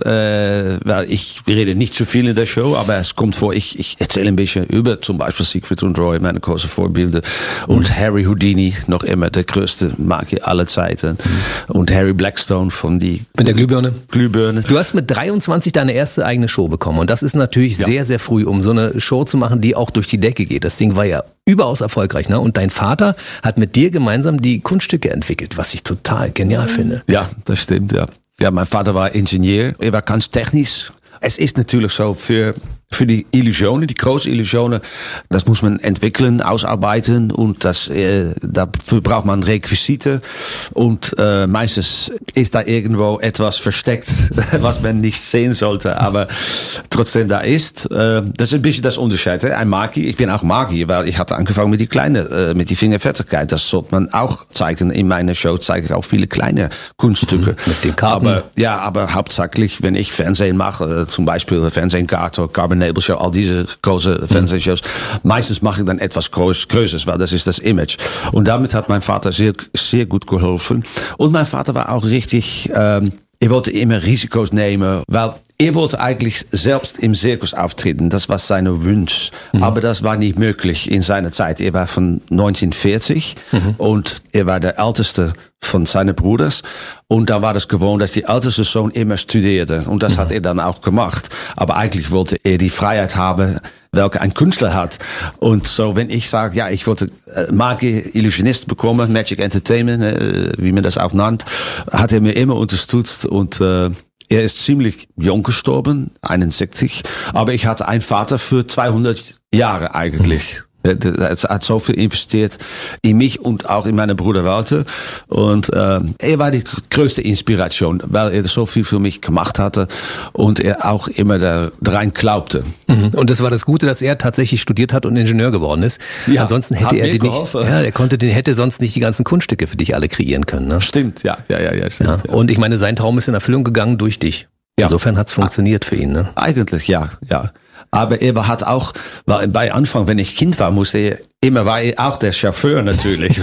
Weil ich rede nicht zu viel in der Show, aber es kommt vor, ich erzähle ein bisschen über zum Beispiel Siegfried und Roy, meine großen Vorbilder. Und Harry Houdini, noch immer der größte Magier aller Zeiten. Und Harry Blackstone von die... Mit der Glühbirne? Glühbirne. Du hast mit 23 deine erste eigene Show bekommen. Und das ist natürlich sehr, sehr früh, um so eine Show zu machen, die auch durch die Decke geht. Das Ding war ja überaus erfolgreich, ne? Und dein Vater hat mit dir gemeinsam die Kunststücke entwickelt, was ich total genial finde. Ja, das stimmt, ja. Ja, mein Vater war Ingenieur. Er war ganz technisch. Es ist natürlich so für die Illusionen, die großen Illusionen, das muss man entwickeln, ausarbeiten und dafür braucht man Requisite und meistens ist da irgendwo etwas versteckt, was man nicht sehen sollte, aber trotzdem da ist. Das ist ein bisschen das Unterschied. Ein Magier, ich bin auch Magier, weil ich hatte angefangen mit die Fingerfertigkeit. Das sollte man auch zeigen. In meiner Show zeige ich auch viele kleine Kunststücke. Mit den Karten. Aber hauptsächlich, wenn ich Fernsehen mache, zum Beispiel Fernsehgarten, Carbon Show, all diese große Fernsehshows. Meistens mache ich dann etwas Größeres, weil das ist das Image. Und damit hat mein Vater sehr, sehr gut geholfen. Und mein Vater war auch richtig, er wollte immer Risikos nehmen, weil er wollte eigentlich selbst im Zirkus auftreten. Das war sein Wunsch. Aber das war nicht möglich in seiner Zeit. Er war von 1940 und er war der älteste von seinen Brüdern. Und da war das gewohnt, dass die älteste Sohn immer studierte. Und das hat er dann auch gemacht. Aber eigentlich wollte er die Freiheit haben, welche ein Künstler hat. Und so, wenn ich sage, ja, ich wollte Magier, Illusionist bekommen, Magic Entertainment, wie man das auch nannt, hat er mir immer unterstützt und er ist ziemlich jung gestorben, 61, aber ich hatte einen Vater für 200 Jahre eigentlich. Er hat so viel investiert in mich und auch in meine Bruder Walter. Und er war die größte Inspiration, weil er so viel für mich gemacht hatte und er auch immer daran glaubte. Und das war das Gute, dass er tatsächlich studiert hat und Ingenieur geworden ist. Ja, ansonsten hätte er hätte sonst nicht die ganzen Kunststücke für dich alle kreieren können. Ne? Stimmt, ja, stimmt. Ja. Und ich meine, sein Traum ist in Erfüllung gegangen durch dich. Ja. Insofern hat's funktioniert für ihn. Ne? Eigentlich, ja. Aber er hat auch, weil bei Anfang, wenn ich Kind war, war er auch der Chauffeur natürlich.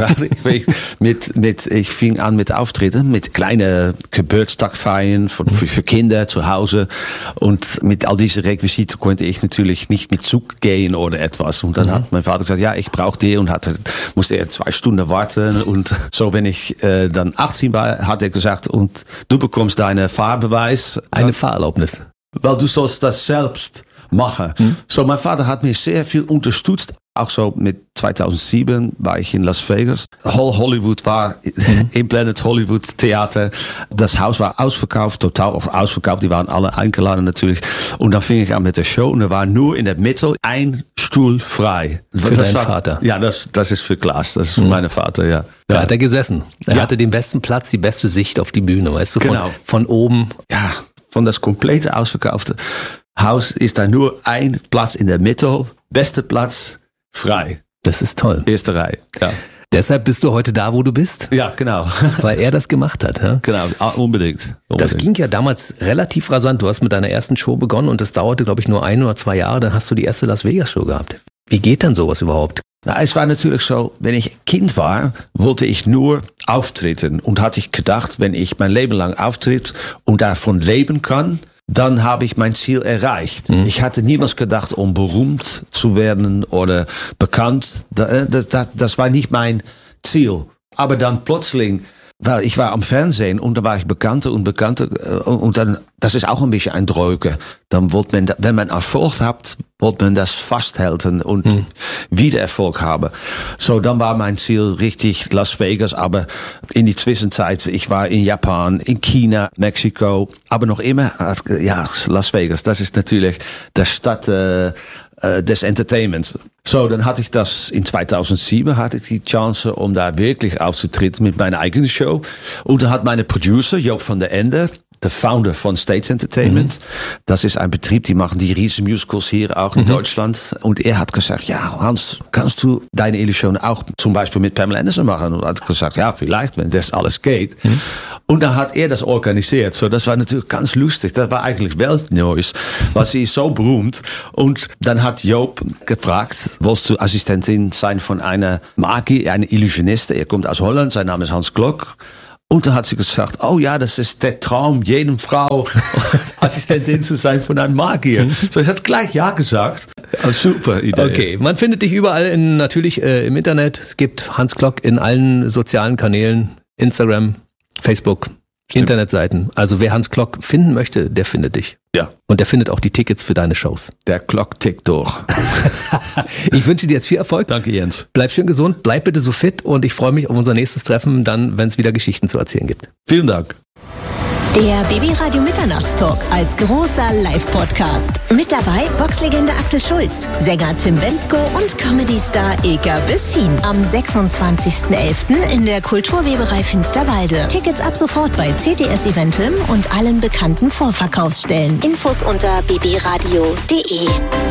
Ich fing an mit Auftritten, mit kleinen Geburtstagfeiern für Kinder zu Hause. Und mit all diese Requisiten konnte ich natürlich nicht mit Zug gehen oder etwas. Und dann hat mein Vater gesagt, ja, ich brauche die und musste er 2 Stunden warten. Und so, wenn ich dann 18 war, hat er gesagt, und du bekommst deinen Fahrbeweis. Eine Fahrerlaubnis. Weil du sollst das selbst machen. So, mein Vater hat mir sehr viel unterstützt. Auch so mit 2007 war ich in Las Vegas. Hollywood war im Planet Hollywood Theater. Das Haus war ausverkauft, total ausverkauft. Die waren alle eingeladen natürlich. Und dann fing ich an mit der Show und da war nur in der Mitte ein Stuhl frei. Für deinen Vater? Ja, das ist für Klaas. Das ist für meinen Vater, ja. Da hat er gesessen. Er hatte den besten Platz, die beste Sicht auf die Bühne, weißt du, von oben. Ja, von das komplette ausverkaufte Haus ist da nur ein Platz in der Mitte, beste Platz, frei. Das ist toll. Erste Reihe, ja. Deshalb bist du heute da, wo du bist? Ja, genau. Weil er das gemacht hat, ja? Genau, unbedingt. Das ging ja damals relativ rasant. Du hast mit deiner ersten Show begonnen und das dauerte, glaube ich, nur 1 oder 2 Jahre. Dann hast du die erste Las Vegas Show gehabt. Wie geht dann sowas überhaupt? Na, es war natürlich so, wenn ich Kind war, wollte ich nur auftreten und hatte ich gedacht, wenn ich mein Leben lang auftritt und davon leben kann, dann habe ich mein Ziel erreicht. Ich hatte niemals gedacht, um berühmt zu werden oder bekannt. Das war nicht mein Ziel. Aber dann plötzlich, weil ich war am Fernsehen und da war ich bekannter und dann, das ist auch ein bisschen ein Drücke. Dann wollte man, wenn man Erfolg hat, wollte man das festhalten und wieder Erfolg haben. So, dann war mein Ziel richtig Las Vegas, aber in die Zwischenzeit, ich war in Japan, in China, Mexiko, aber noch immer, ja, Las Vegas, das ist natürlich der Stadt, des Entertainments. So, dann hatte ich das in 2007, hatte ich die Chance, um da wirklich aufzutreten mit meiner eigenen Show. Und da hat meine Producer, Joop van der Ende, der Founder von States Entertainment. Das ist ein Betrieb, die machen die riesen Musicals hier auch in Deutschland. Und er hat gesagt, ja, Hans, kannst du deine Illusion auch zum Beispiel mit Pamela Anderson machen? Und hat gesagt, ja, vielleicht, wenn das alles geht. Und dann hat er das organisiert. So, das war natürlich ganz lustig. Das war eigentlich Weltneues, weil sie ist so berühmt. Und dann hat Joop gefragt, willst du Assistentin sein von einer Magie, einer Illusioniste? Er kommt aus Holland, sein Name ist Hans Klok. Und dann hat sie gesagt, oh ja, das ist der Traum, jedem Frau Assistentin zu sein von einem Magier. So, ich hat gleich ja gesagt. Oh, super Idee. Okay, man findet dich überall natürlich im Internet. Es gibt Hans Klok in allen sozialen Kanälen, Instagram, Facebook, Internetseiten. Also wer Hans Klok finden möchte, der findet dich. Ja. Und der findet auch die Tickets für deine Shows. Der Klok tickt durch. Ich wünsche dir jetzt viel Erfolg. Danke, Jens. Bleib schön gesund, bleib bitte so fit und ich freue mich auf unser nächstes Treffen, dann, wenn es wieder Geschichten zu erzählen gibt. Vielen Dank. Der BB-Radio Mitternachtstalk als großer Live-Podcast. Mit dabei Boxlegende Axel Schulz, Sänger Tim Bendzko und Comedy-Star Ilka Bessin. Am 26.11. in der Kulturweberei Finsterwalde. Tickets ab sofort bei CTS Eventim und allen bekannten Vorverkaufsstellen. Infos unter bbradio.de.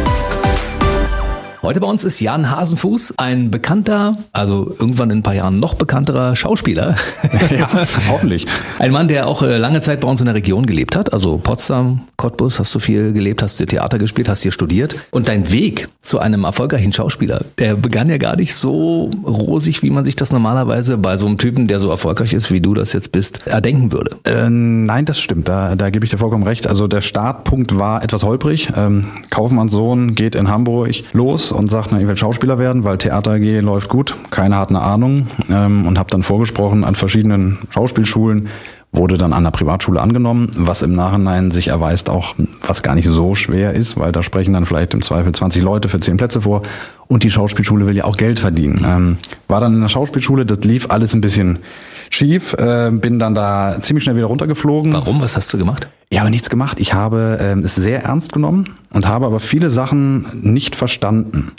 Heute bei uns ist Jan Hasenfuß, ein bekannter, also irgendwann in ein paar Jahren noch bekannterer Schauspieler. Ja, hoffentlich. Ein Mann, der auch lange Zeit bei uns in der Region gelebt hat. Also Potsdam, Cottbus hast du viel gelebt, hast du Theater gespielt, hast hier studiert. Und dein Weg zu einem erfolgreichen Schauspieler, der begann ja gar nicht so rosig, wie man sich das normalerweise bei so einem Typen, der so erfolgreich ist, wie du das jetzt bist, erdenken würde. Nein, das stimmt. Da gebe ich dir vollkommen recht. Also der Startpunkt war etwas holprig. Kaufmannssohn geht in Hamburg los und sagt, ich will Schauspieler werden, weil Theater AG läuft gut. Keiner hat eine Ahnung. Und habe dann vorgesprochen an verschiedenen Schauspielschulen, wurde dann an einer Privatschule angenommen, was im Nachhinein sich erweist auch, was gar nicht so schwer ist, weil da sprechen dann vielleicht im Zweifel 20 Leute für 10 Plätze vor und die Schauspielschule will ja auch Geld verdienen. War dann in der Schauspielschule, das lief alles ein bisschen schief, bin dann da ziemlich schnell wieder runtergeflogen. Warum? Was hast du gemacht? Ich habe nichts gemacht. Ich habe es sehr ernst genommen und habe aber viele Sachen nicht verstanden.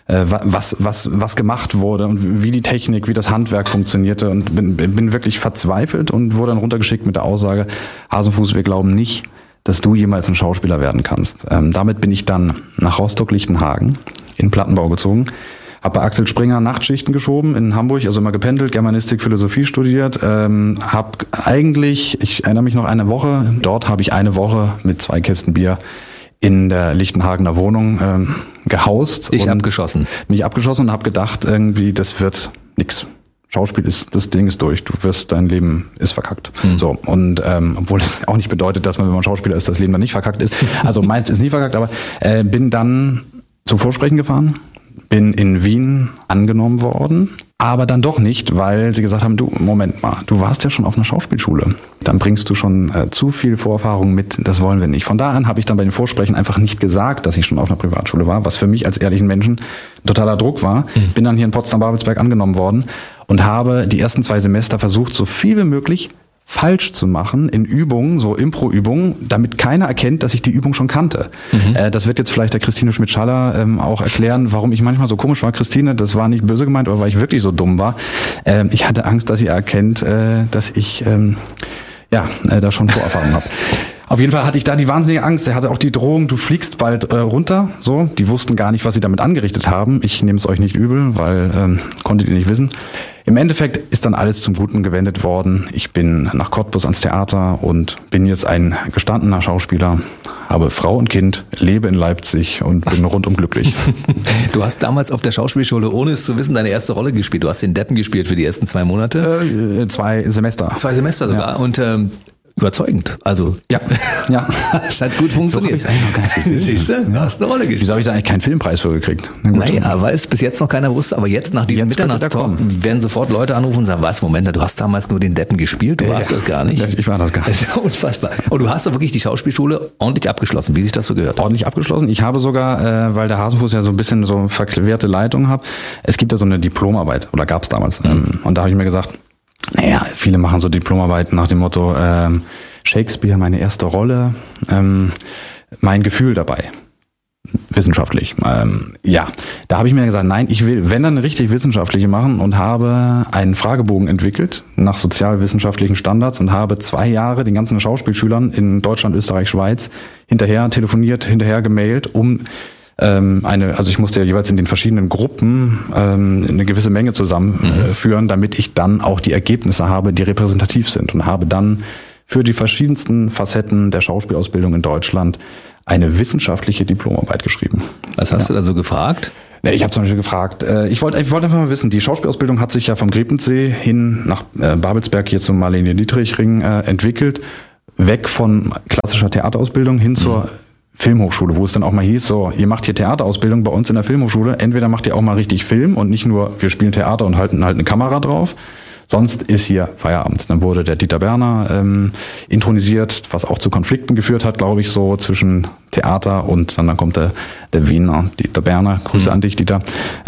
Was gemacht wurde und wie die Technik, wie das Handwerk funktionierte und bin wirklich verzweifelt und wurde dann runtergeschickt mit der Aussage, Hasenfuß, wir glauben nicht, dass du jemals ein Schauspieler werden kannst. Damit bin ich dann nach Rostock-Lichtenhagen in Plattenbau gezogen, habe bei Axel Springer Nachtschichten geschoben in Hamburg, also immer gependelt, Germanistik, Philosophie studiert, habe eigentlich, ich erinnere mich noch dort habe ich eine Woche mit 2 Kästen Bier in der Lichtenhagener Wohnung gehaust. Mich abgeschossen und habe gedacht, irgendwie, das wird nix. Schauspiel das Ding ist durch, dein Leben ist verkackt. So, und obwohl es auch nicht bedeutet, dass man, wenn man Schauspieler ist, das Leben dann nicht verkackt ist. Also meins ist nie verkackt, aber bin dann zum Vorsprechen gefahren, bin in Wien angenommen worden, aber dann doch nicht, weil sie gesagt haben, du, Moment mal, du warst ja schon auf einer Schauspielschule. Dann bringst du schon zu viel Vorerfahrung mit, das wollen wir nicht. Von da an habe ich dann bei den Vorsprechen einfach nicht gesagt, dass ich schon auf einer Privatschule war, was für mich als ehrlichen Menschen ein totaler Druck war. Bin dann hier in Potsdam-Babelsberg angenommen worden und habe die ersten 2 Semester versucht, so viel wie möglich falsch zu machen in Übungen, so Impro-Übungen, damit keiner erkennt, dass ich die Übung schon kannte. Das wird jetzt vielleicht der Christine Schmidt-Schaller auch erklären, warum ich manchmal so komisch war. Christine, das war nicht böse gemeint oder weil ich wirklich so dumm war. Ich hatte Angst, dass sie erkennt, dass ich da schon Vorerfahrung habe. Auf jeden Fall hatte ich da die wahnsinnige Angst. Er hatte auch die Drohung, du fliegst bald runter. So, die wussten gar nicht, was sie damit angerichtet haben. Ich nehme es euch nicht übel, weil konntet ihr nicht wissen. Im Endeffekt ist dann alles zum Guten gewendet worden. Ich bin nach Cottbus ans Theater und bin jetzt ein gestandener Schauspieler, habe Frau und Kind, lebe in Leipzig und bin rundum glücklich. Du hast damals auf der Schauspielschule, ohne es zu wissen, deine erste Rolle gespielt. Du hast den Deppen gespielt für die ersten 2 Monate. 2 Semester. 2 Semester sogar. Ja. Und überzeugend. Also ja. Es hat gut funktioniert. So habe ich eigentlich noch gar nicht gesehen. Siehst du? Du hast eine Rolle gespielt. Wieso habe ich da eigentlich keinen Filmpreis für gekriegt? Naja, weil es bis jetzt noch keiner wusste, aber jetzt nach diesem Mitternachtstalk werden sofort Leute anrufen und sagen, was, Moment, du hast damals nur den Deppen gespielt, du warst das gar nicht. Ich war das gar nicht. Das ist ja unfassbar. Und du hast doch wirklich die Schauspielschule ordentlich abgeschlossen, wie sich das so gehört. Ordentlich abgeschlossen. Ich habe sogar, weil der Hasenfuß ja so ein bisschen so verquerte Leitung hat, es gibt ja so eine Diplomarbeit, oder gab es damals. Und da habe ich mir gesagt, naja, viele machen so Diplomarbeiten nach dem Motto, Shakespeare, meine erste Rolle, mein Gefühl dabei. wissenschaftlich. Ja, da habe ich mir gesagt, nein, ich will, wenn dann eine richtig wissenschaftliche machen und habe einen Fragebogen entwickelt nach sozialwissenschaftlichen Standards und habe 2 Jahre den ganzen Schauspielschülern in Deutschland, Österreich, Schweiz hinterher telefoniert, hinterher gemailt, um also ich musste ja jeweils in den verschiedenen Gruppen eine gewisse Menge zusammenführen, damit ich dann auch die Ergebnisse habe, die repräsentativ sind, und habe dann für die verschiedensten Facetten der Schauspielausbildung in Deutschland eine wissenschaftliche Diplomarbeit geschrieben. Was hast du da so gefragt? Ich habe zum Beispiel gefragt, ich wollte einfach mal wissen, die Schauspielausbildung hat sich ja vom Grebentsee hin nach Babelsberg hier zum Marlene-Dietrich-Ring entwickelt, weg von klassischer Theaterausbildung hin zur Filmhochschule, wo es dann auch mal hieß, so, ihr macht hier Theaterausbildung bei uns in der Filmhochschule, entweder macht ihr auch mal richtig Film und nicht nur, wir spielen Theater und halten halt eine Kamera drauf, sonst ist hier Feierabend. Dann wurde der Dieter Berner intronisiert, was auch zu Konflikten geführt hat, glaube ich, so zwischen Theater und dann kommt der Wiener Dieter Berner. Grüße an dich, Dieter.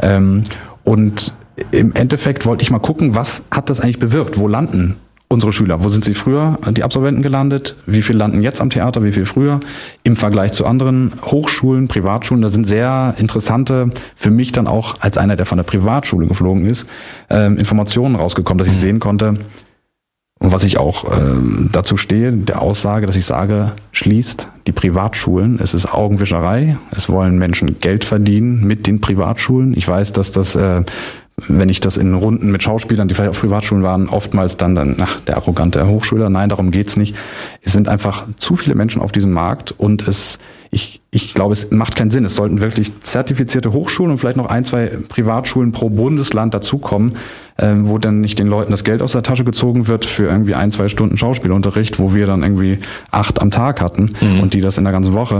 Und im Endeffekt wollte ich mal gucken, was hat das eigentlich bewirkt? Wo landen unsere Schüler? Wo sind sie früher, die Absolventen, gelandet? Wie viel landen jetzt am Theater? Wie viel früher? Im Vergleich zu anderen Hochschulen, Privatschulen, da sind sehr interessante, für mich dann auch als einer, der von der Privatschule geflogen ist, Informationen rausgekommen, dass ich sehen konnte, und was ich auch dazu stehe, der Aussage, dass ich sage, schließt die Privatschulen. Es ist Augenwischerei. Es wollen Menschen Geld verdienen mit den Privatschulen. Ich weiß, dass das wenn ich das in Runden mit Schauspielern, die vielleicht auf Privatschulen waren, oftmals dann der arrogante Hochschüler. Nein, darum geht's nicht. Es sind einfach zu viele Menschen auf diesem Markt und ich glaube, es macht keinen Sinn. Es sollten wirklich zertifizierte Hochschulen und vielleicht noch 1, 2 Privatschulen pro Bundesland dazukommen, wo dann nicht den Leuten das Geld aus der Tasche gezogen wird für irgendwie 1, 2 Stunden Schauspielunterricht, wo wir dann irgendwie 8 am Tag hatten und die das in der ganzen Woche.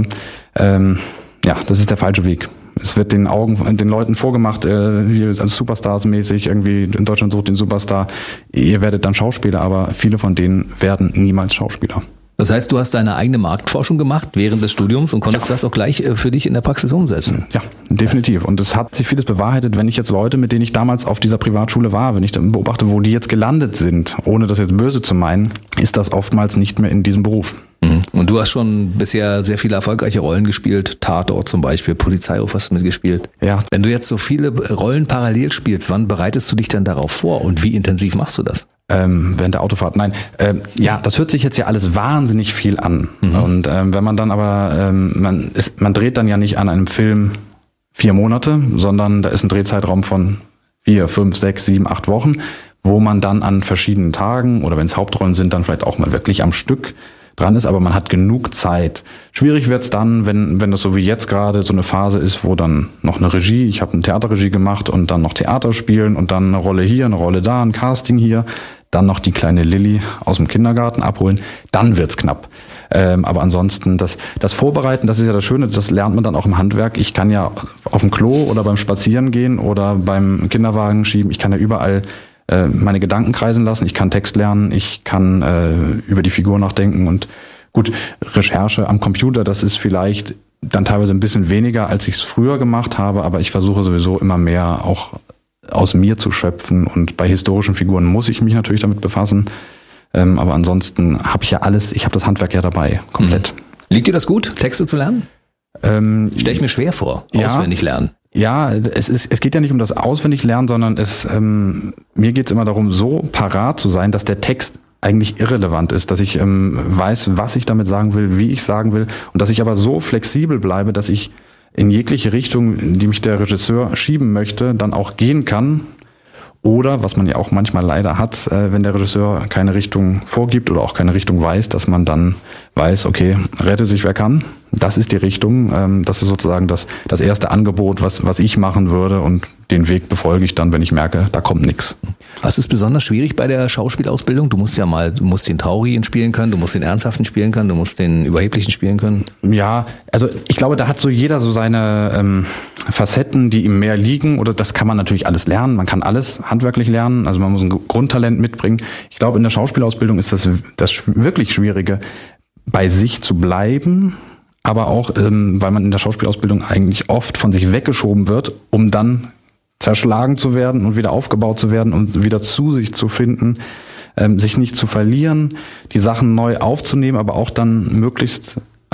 Ja, das ist der falsche Weg. Es wird den Leuten vorgemacht, hier als Superstars-mäßig, irgendwie in Deutschland sucht den Superstar. Ihr werdet dann Schauspieler, aber viele von denen werden niemals Schauspieler. Das heißt, du hast deine eigene Marktforschung gemacht während des Studiums und konntest das auch gleich für dich in der Praxis umsetzen. Ja, definitiv. Und es hat sich vieles bewahrheitet, wenn ich jetzt Leute, mit denen ich damals auf dieser Privatschule war, wenn ich dann beobachte, wo die jetzt gelandet sind, ohne das jetzt böse zu meinen, ist das oftmals nicht mehr in diesem Beruf. Und du hast schon bisher sehr viele erfolgreiche Rollen gespielt, Tatort zum Beispiel, Polizeiruf hast du mitgespielt. Ja. Wenn du jetzt so viele Rollen parallel spielst, wann bereitest du dich denn darauf vor und wie intensiv machst du das? Während der Autofahrt, nein. Ja, das hört sich jetzt ja alles wahnsinnig viel an. Und wenn man dann aber, man dreht dann ja nicht an einem Film 4 Monate, sondern da ist ein Drehzeitraum von 4, 5, 6, 7, 8 Wochen, wo man dann an verschiedenen Tagen oder wenn es Hauptrollen sind, dann vielleicht auch mal wirklich am Stück dran ist, aber man hat genug Zeit. Schwierig wird's dann, wenn das so wie jetzt gerade so eine Phase ist, wo dann noch eine Regie, ich habe eine Theaterregie gemacht und dann noch Theater spielen und dann eine Rolle hier, eine Rolle da, ein Casting hier, dann noch die kleine Lilly aus dem Kindergarten abholen, dann wird's knapp. Aber ansonsten, das Vorbereiten, das ist ja das Schöne, das lernt man dann auch im Handwerk. Ich kann ja auf dem Klo oder beim Spazierengehen oder beim Kinderwagen schieben, ich kann ja überall meine Gedanken kreisen lassen, ich kann Text lernen, ich kann über die Figur nachdenken und gut, Recherche am Computer, das ist vielleicht dann teilweise ein bisschen weniger, als ich es früher gemacht habe, aber ich versuche sowieso immer mehr auch aus mir zu schöpfen und bei historischen Figuren muss ich mich natürlich damit befassen, aber ansonsten habe ich ja alles, ich habe das Handwerk ja dabei, komplett. Liegt dir das gut, Texte zu lernen? Stell ich mir schwer vor, auswendig lernen. Ja, es geht ja nicht um das Auswendiglernen, sondern mir geht es immer darum, so parat zu sein, dass der Text eigentlich irrelevant ist, dass ich weiß, was ich damit sagen will, wie ich sagen will und dass ich aber so flexibel bleibe, dass ich in jegliche Richtung, die mich der Regisseur schieben möchte, dann auch gehen kann. Oder, was man ja auch manchmal leider hat, wenn der Regisseur keine Richtung vorgibt oder auch keine Richtung weiß, dass man dann weiß, okay, rette sich wer kann. Das ist die Richtung. Das ist sozusagen das erste Angebot, was ich machen würde und den Weg befolge ich dann, wenn ich merke, da kommt nichts. Was ist besonders schwierig bei der Schauspielausbildung? Du musst den Traurigen spielen können, du musst den Ernsthaften spielen können, du musst den Überheblichen spielen können. Ja, also ich glaube, da hat so jeder so seine Facetten, die ihm mehr liegen oder das kann man natürlich alles lernen. Man kann alles handwerklich lernen, also man muss ein Grundtalent mitbringen. Ich glaube, in der Schauspielausbildung ist das wirklich Schwierige, bei sich zu bleiben, aber auch, weil man in der Schauspielausbildung eigentlich oft von sich weggeschoben wird, um dann zerschlagen zu werden und wieder aufgebaut zu werden und wieder zu sich zu finden, sich nicht zu verlieren, die Sachen neu aufzunehmen, aber auch dann möglichst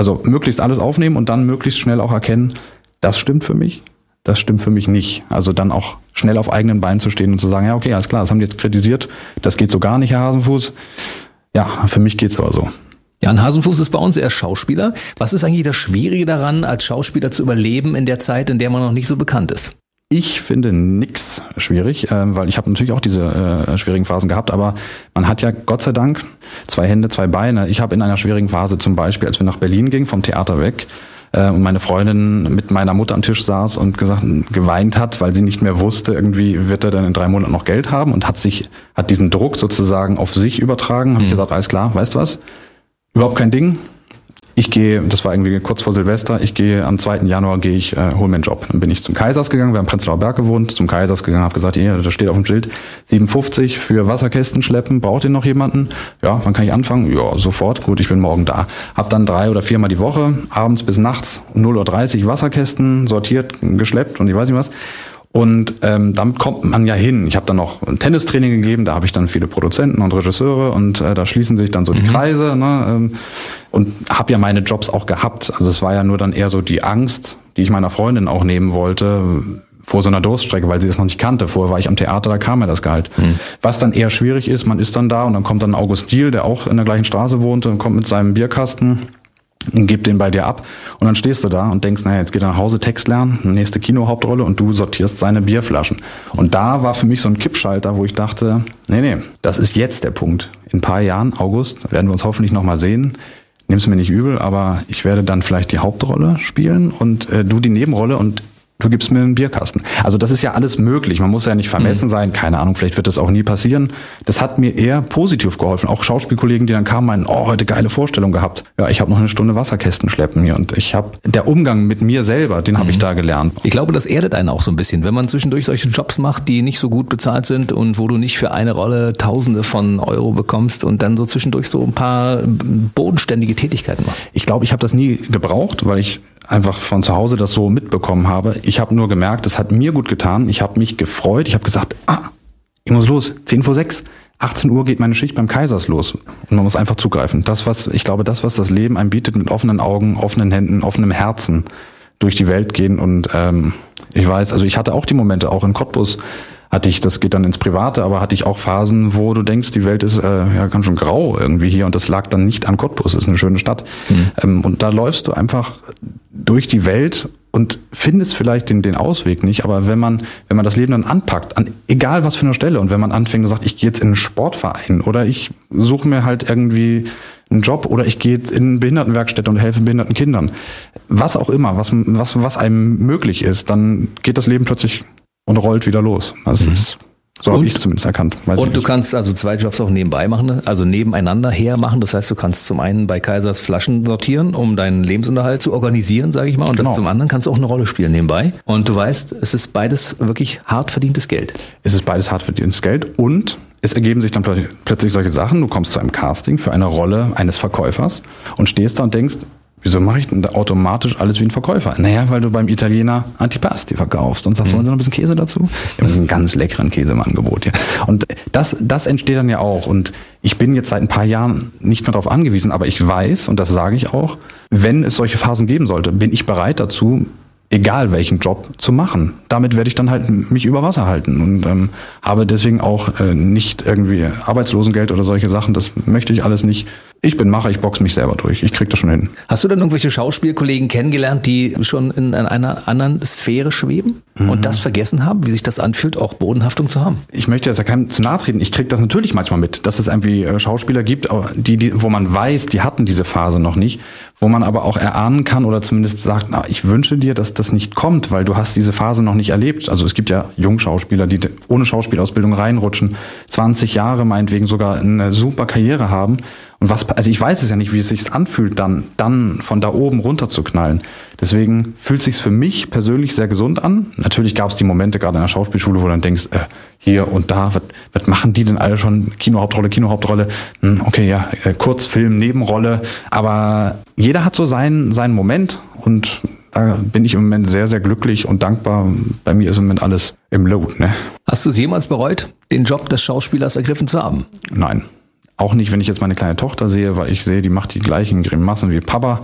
Also möglichst alles aufnehmen und dann möglichst schnell auch erkennen, das stimmt für mich, das stimmt für mich nicht. Also dann auch schnell auf eigenen Beinen zu stehen und zu sagen, ja okay, alles klar, das haben die jetzt kritisiert, das geht so gar nicht, Herr Hasenfuß. Ja, für mich geht's aber so. Jan Hasenfuß ist bei uns, er ist Schauspieler. Was ist eigentlich das Schwierige daran, als Schauspieler zu überleben in der Zeit, in der man noch nicht so bekannt ist? Ich finde nix schwierig, weil ich habe natürlich auch diese schwierigen Phasen gehabt, aber man hat ja Gott sei Dank 2 Hände, 2 Beine. Ich habe in einer schwierigen Phase zum Beispiel, als wir nach Berlin gingen, vom Theater weg, und meine Freundin mit meiner Mutter am Tisch saß und geweint hat, weil sie nicht mehr wusste, irgendwie wird er dann in 3 Monaten noch Geld haben und hat diesen Druck sozusagen auf sich übertragen. Habe ich gesagt, alles klar, weißt du was? Überhaupt kein Ding. Ich gehe, das war irgendwie kurz vor Silvester, am 2. Januar hole mir einen Job. Dann bin ich zum Kaisers gegangen, wir haben in Prenzlauer Berg gewohnt, zum Kaisers gegangen, habe gesagt, hier, da steht auf dem Schild 7,50 für Wasserkästen schleppen, braucht ihr noch jemanden? Ja, wann kann ich anfangen? Ja, sofort, gut, ich bin morgen da. Hab dann 3 oder 4 Mal die Woche, abends bis nachts, 0:30 Uhr Wasserkästen sortiert, geschleppt und ich weiß nicht was. Und damit kommt man ja hin. Ich habe dann noch ein Tennistraining gegeben, da habe ich dann viele Produzenten und Regisseure und da schließen sich dann so die Kreise. Ne, und habe ja meine Jobs auch gehabt. Also es war ja nur dann eher so die Angst, die ich meiner Freundin auch nehmen wollte, vor so einer Durststrecke, weil sie das noch nicht kannte. Vorher war ich am Theater, da kam mir das Gehalt. Was dann eher schwierig ist, man ist dann da und dann kommt dann August Diehl, der auch in der gleichen Straße wohnte und kommt mit seinem Bierkasten und gibt den bei dir ab und dann stehst du da und denkst, naja, jetzt geht er nach Hause, Text lernen, nächste Kinohauptrolle und du sortierst seine Bierflaschen. Und da war für mich so ein Kippschalter, wo ich dachte, nee, das ist jetzt der Punkt. In ein paar Jahren, August, werden wir uns hoffentlich nochmal sehen. Nimm's mir nicht übel, aber ich werde dann vielleicht die Hauptrolle spielen und du die Nebenrolle und du gibst mir einen Bierkasten. Also das ist ja alles möglich. Man muss ja nicht vermessen sein. Keine Ahnung, vielleicht wird das auch nie passieren. Das hat mir eher positiv geholfen. Auch Schauspielkollegen, die dann kamen, meinen, heute geile Vorstellung gehabt. Ja, ich habe noch eine Stunde Wasserkästen schleppen hier. Und der Umgang mit mir selber, den habe ich da gelernt. Ich glaube, das erdet einen auch so ein bisschen. Wenn man zwischendurch solche Jobs macht, die nicht so gut bezahlt sind und wo du nicht für eine Rolle Tausende von Euro bekommst und dann so zwischendurch so ein paar bodenständige Tätigkeiten machst. Ich glaube, ich habe das nie gebraucht, weil ich einfach von zu Hause das so mitbekommen habe. Ich habe nur gemerkt, es hat mir gut getan. Ich habe mich gefreut. Ich habe gesagt, ich muss los. 5:10, 18 Uhr geht meine Schicht beim Kaisers los. Und man muss einfach zugreifen. Ich glaube, was das Leben einem bietet, mit offenen Augen, offenen Händen, offenem Herzen durch die Welt gehen. Und ich weiß, also ich hatte auch die Momente, auch in Cottbus das geht dann ins Private, aber hatte ich auch Phasen, wo du denkst, die Welt ist ganz schön grau irgendwie hier und das lag dann nicht an Cottbus, ist eine schöne Stadt. Und da läufst du einfach durch die Welt und findest vielleicht den Ausweg nicht, aber wenn man das Leben dann anpackt, egal was für eine Stelle, und wenn man anfängt und sagt, ich gehe jetzt in einen Sportverein oder ich suche mir halt irgendwie einen Job oder ich gehe jetzt in Behindertenwerkstätte und helfe behinderten Kindern, was auch immer, was einem möglich ist, dann geht das Leben plötzlich und rollt wieder los. Das ist, so habe ich es zumindest erkannt. Und du kannst also 2 Jobs auch nebenbei machen, also nebeneinander her machen. Das heißt, du kannst zum einen bei Kaisers Flaschen sortieren, um deinen Lebensunterhalt zu organisieren, sage ich mal. Und das zum anderen kannst du auch eine Rolle spielen nebenbei. Und du weißt, es ist beides wirklich hart verdientes Geld. Es ist beides hart verdientes Geld und es ergeben sich dann plötzlich solche Sachen. Du kommst zu einem Casting für eine Rolle eines Verkäufers und stehst da und denkst, wieso mache ich denn da automatisch alles wie ein Verkäufer? Naja, weil du beim Italiener Antipasti verkaufst und sagst, wollen Sie noch ein bisschen Käse dazu? Wir haben einen ganz leckeren Käse im Angebot hier. Und das entsteht dann ja auch. Und ich bin jetzt seit ein paar Jahren nicht mehr darauf angewiesen, aber ich weiß, und das sage ich auch, wenn es solche Phasen geben sollte, bin ich bereit dazu, egal welchen Job zu machen. Damit werde ich dann halt mich über Wasser halten und habe deswegen auch nicht irgendwie Arbeitslosengeld oder solche Sachen. Das möchte ich alles nicht. Ich bin Macher, ich boxe mich selber durch. Ich krieg das schon hin. Hast du denn irgendwelche Schauspielkollegen kennengelernt, die schon in einer anderen Sphäre schweben und das vergessen haben, wie sich das anfühlt, auch Bodenhaftung zu haben? Ich möchte jetzt ja keinem zu nahe treten. Ich krieg das natürlich manchmal mit, dass es irgendwie Schauspieler gibt, wo man weiß, die hatten diese Phase noch nicht, wo man aber auch erahnen kann oder zumindest sagt, ich wünsche dir, dass das nicht kommt, weil du hast diese Phase noch nicht erlebt. Also es gibt ja Jungschauspieler, die ohne Schauspielausbildung reinrutschen, 20 Jahre meinetwegen sogar eine super Karriere haben. Und also ich weiß es ja nicht, wie es sich anfühlt, dann von da oben runter zu knallen. Deswegen fühlt es sich für mich persönlich sehr gesund an. Natürlich gab es die Momente gerade in der Schauspielschule, wo du dann denkst, hier und da, was machen die denn alle schon? Kinohauptrolle, okay, ja, Kurzfilm, Nebenrolle. Aber jeder hat so seinen Moment und da bin ich im Moment sehr, sehr glücklich und dankbar. Bei mir ist im Moment alles im Lot, ne? Hast du es jemals bereut, den Job des Schauspielers ergriffen zu haben? Nein. Auch nicht, wenn ich jetzt meine kleine Tochter sehe, weil ich sehe, die macht die gleichen Grimassen wie Papa.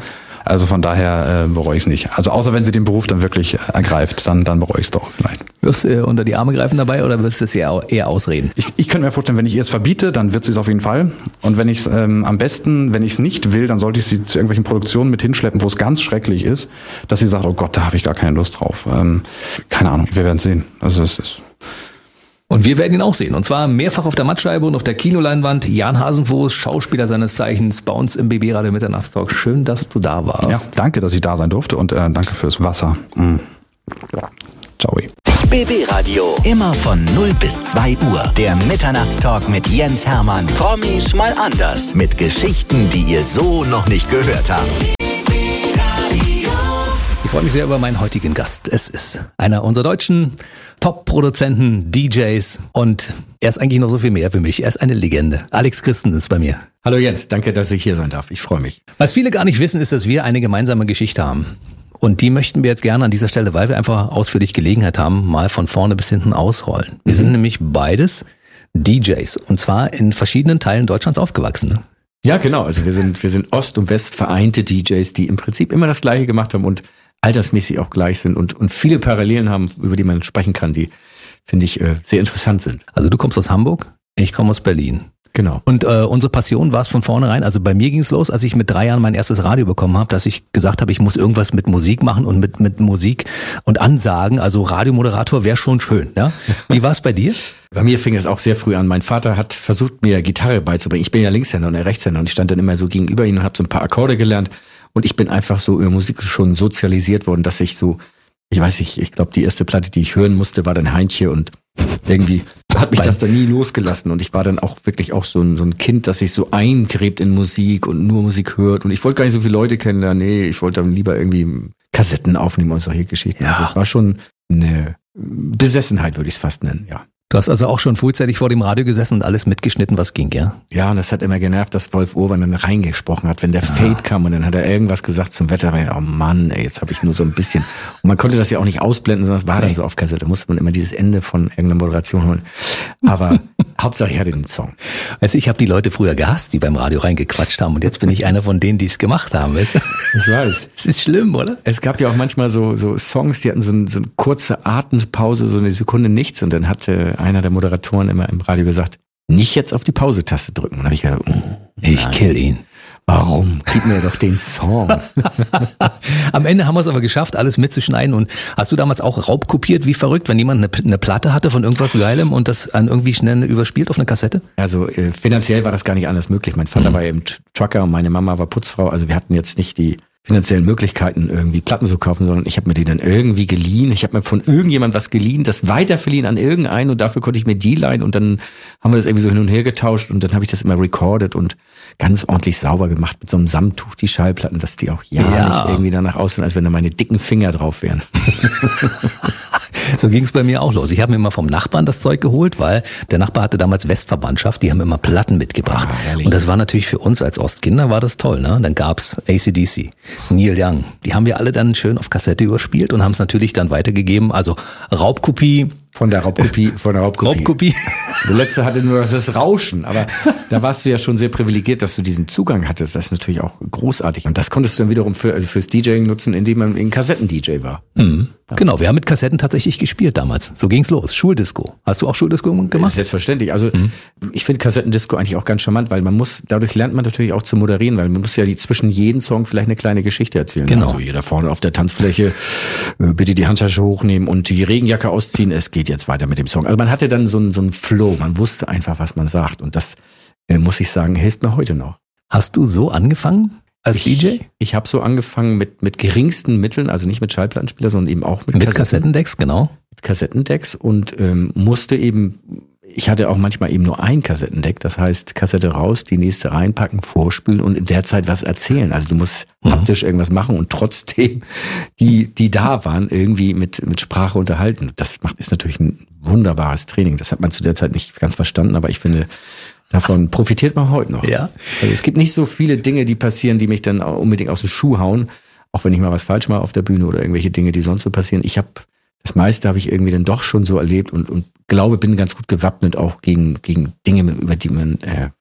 Also von daher bereue ich es nicht. Also außer wenn sie den Beruf dann wirklich ergreift, dann bereue ich es doch vielleicht. Wirst du unter die Arme greifen dabei oder wirst du es eher ausreden? Ich könnte mir vorstellen, wenn ich ihr es verbiete, dann wird sie es auf jeden Fall. Und wenn ich es am besten, wenn ich es nicht will, dann sollte ich sie zu irgendwelchen Produktionen mit hinschleppen, wo es ganz schrecklich ist, dass sie sagt, oh Gott, da habe ich gar keine Lust drauf. Keine Ahnung, wir werden es sehen. Also es ist... Und wir werden ihn auch sehen. Und zwar mehrfach auf der Mattscheibe und auf der Kinoleinwand. Jan Hasenfuß, Schauspieler seines Zeichens, bei uns im BB Radio Mitternachtstalk. Schön, dass du da warst. Ja, danke, dass ich da sein durfte und danke fürs Wasser. Ciao. BB Radio, immer von 0 bis 2 Uhr. Der Mitternachtstalk mit Jens Hermann. Promis mal anders. Mit Geschichten, die ihr so noch nicht gehört habt. Ich freue mich sehr über meinen heutigen Gast. Es ist einer unserer deutschen Top-Produzenten, DJs und er ist eigentlich noch so viel mehr für mich. Er ist eine Legende. Alex Christen ist bei mir. Hallo Jens, danke, dass ich hier sein darf. Ich freue mich. Was viele gar nicht wissen, ist, dass wir eine gemeinsame Geschichte haben. Und die möchten wir jetzt gerne an dieser Stelle, weil wir einfach ausführlich Gelegenheit haben, mal von vorne bis hinten ausrollen. Wir sind nämlich beides DJs und zwar in verschiedenen Teilen Deutschlands aufgewachsen. Ne? Ja, genau. Also wir sind Ost und West vereinte DJs, die im Prinzip immer das Gleiche gemacht haben und altersmäßig auch gleich sind und viele Parallelen haben, über die man sprechen kann, die, finde ich, sehr interessant sind. Also du kommst aus Hamburg, ich komme aus Berlin. Genau. Und unsere Passion war es von vornherein, also bei mir ging es los, als ich mit 3 Jahren mein erstes Radio bekommen habe, dass ich gesagt habe, ich muss irgendwas mit Musik machen und mit Musik und Ansagen, also Radiomoderator wäre schon schön. Ja? Wie war es bei dir? Bei mir fing es auch sehr früh an. Mein Vater hat versucht, mir Gitarre beizubringen. Ich bin ja Linkshänder und er Rechtshänder und ich stand dann immer so gegenüber ihm und habe so ein paar Akkorde gelernt. Und ich bin einfach so über Musik schon sozialisiert worden, dass ich so, ich weiß nicht, ich glaube, die erste Platte, die ich hören musste, war dann Heintje und irgendwie hat mich das dann nie losgelassen. Und ich war dann auch wirklich auch so ein Kind, das sich so eingräbt in Musik und nur Musik hört. Und ich wollte gar nicht so viele Leute kennenlernen. Nee, ich wollte dann lieber irgendwie Kassetten aufnehmen und solche Geschichten. Ja. Also es war schon eine Besessenheit, würde ich es fast nennen, ja. Du hast also auch schon frühzeitig vor dem Radio gesessen und alles mitgeschnitten, was ging, ja? Ja, und das hat immer genervt, dass Wolf Urban dann reingesprochen hat, wenn der Fade kam und dann hat er irgendwas gesagt zum Wetter. Oh Mann, ey, jetzt habe ich nur so ein bisschen. Und man konnte das ja auch nicht ausblenden, sondern es war dann so auf Kassette. Da musste man immer dieses Ende von irgendeiner Moderation holen. Aber Hauptsache ich hatte den Song. Weißt du, ich habe die Leute früher gehasst, die beim Radio reingequatscht haben und jetzt bin ich einer von denen, die es gemacht haben, weißt du? Ich weiß. Das ist schlimm, oder? Es gab ja auch manchmal so Songs, die hatten so eine kurze Atempause, so eine Sekunde nichts und dann hatte einer der Moderatoren immer im Radio gesagt, nicht jetzt auf die Pause-Taste drücken. Und dann habe ich gedacht, ich kill ihn. Warum? Gib mir doch den Song. Am Ende haben wir es aber geschafft, alles mitzuschneiden. Und hast du damals auch raubkopiert, wie verrückt, wenn jemand eine Platte hatte von irgendwas Geilem und das an irgendwie schnell überspielt auf eine Kassette? Also finanziell war das gar nicht anders möglich. Mein Vater war eben Trucker und meine Mama war Putzfrau. Also wir hatten jetzt nicht die finanziellen Möglichkeiten, irgendwie Platten zu kaufen, sondern ich habe mir die dann irgendwie geliehen. Ich habe mir von irgendjemand was geliehen, das weiterverliehen an irgendeinen und dafür konnte ich mir die leihen und dann haben wir das irgendwie so hin und her getauscht und dann habe ich das immer recorded und ganz ordentlich sauber gemacht mit so einem Samttuch, die Schallplatten, dass die auch nicht irgendwie danach aussehen, als wenn da meine dicken Finger drauf wären. So ging es bei mir auch los. Ich habe mir immer vom Nachbarn das Zeug geholt, weil der Nachbar hatte damals Westverwandtschaft, die haben immer Platten mitgebracht. Und das war natürlich für uns als Ostkinder war das toll, ne? Dann gab's AC/DC, Neil Young. Die haben wir alle dann schön auf Kassette überspielt und haben es natürlich dann weitergegeben. Also Raubkopie. Von der Raubkopie. Der letzte hatte nur das Rauschen, aber da warst du ja schon sehr privilegiert, dass du diesen Zugang hattest. Das ist natürlich auch großartig. Und das konntest du dann wiederum fürs DJing nutzen, indem man ein Kassetten-DJ war. Mhm. Ja. Genau, wir haben mit Kassetten tatsächlich gespielt damals. So ging's los. Schuldisco. Hast du auch Schuldisco gemacht? Selbstverständlich. Also ich finde Kassettendisco eigentlich auch ganz charmant, weil dadurch lernt man natürlich auch zu moderieren, weil man muss ja zwischen jedem Song vielleicht eine kleine Geschichte erzählen. Genau. Also jeder vorne auf der Tanzfläche, bitte die Handtasche hochnehmen und die Regenjacke ausziehen. Es geht jetzt weiter mit dem Song. Also man hatte dann so einen Flow. Man wusste einfach, was man sagt. Und das, muss ich sagen, hilft mir heute noch. Hast du so angefangen? Als DJ? Ich habe so angefangen mit geringsten Mitteln, also nicht mit Schallplattenspieler, sondern eben auch mit Kassettendecks, genau. Mit Kassettendecks und musste eben, ich hatte auch manchmal eben nur ein Kassettendeck, das heißt Kassette raus, die nächste reinpacken, vorspülen und in der Zeit was erzählen. Also du musst haptisch irgendwas machen und trotzdem die da waren, irgendwie mit Sprache unterhalten. Das ist natürlich ein wunderbares Training. Das hat man zu der Zeit nicht ganz verstanden, aber ich finde, davon profitiert man heute noch. Ja. Also es gibt nicht so viele Dinge, die passieren, die mich dann unbedingt aus dem Schuh hauen, auch wenn ich mal was falsch mache auf der Bühne oder irgendwelche Dinge, die sonst so passieren. Das meiste habe ich irgendwie dann doch schon so erlebt und glaube, bin ganz gut gewappnet auch gegen Dinge, über die man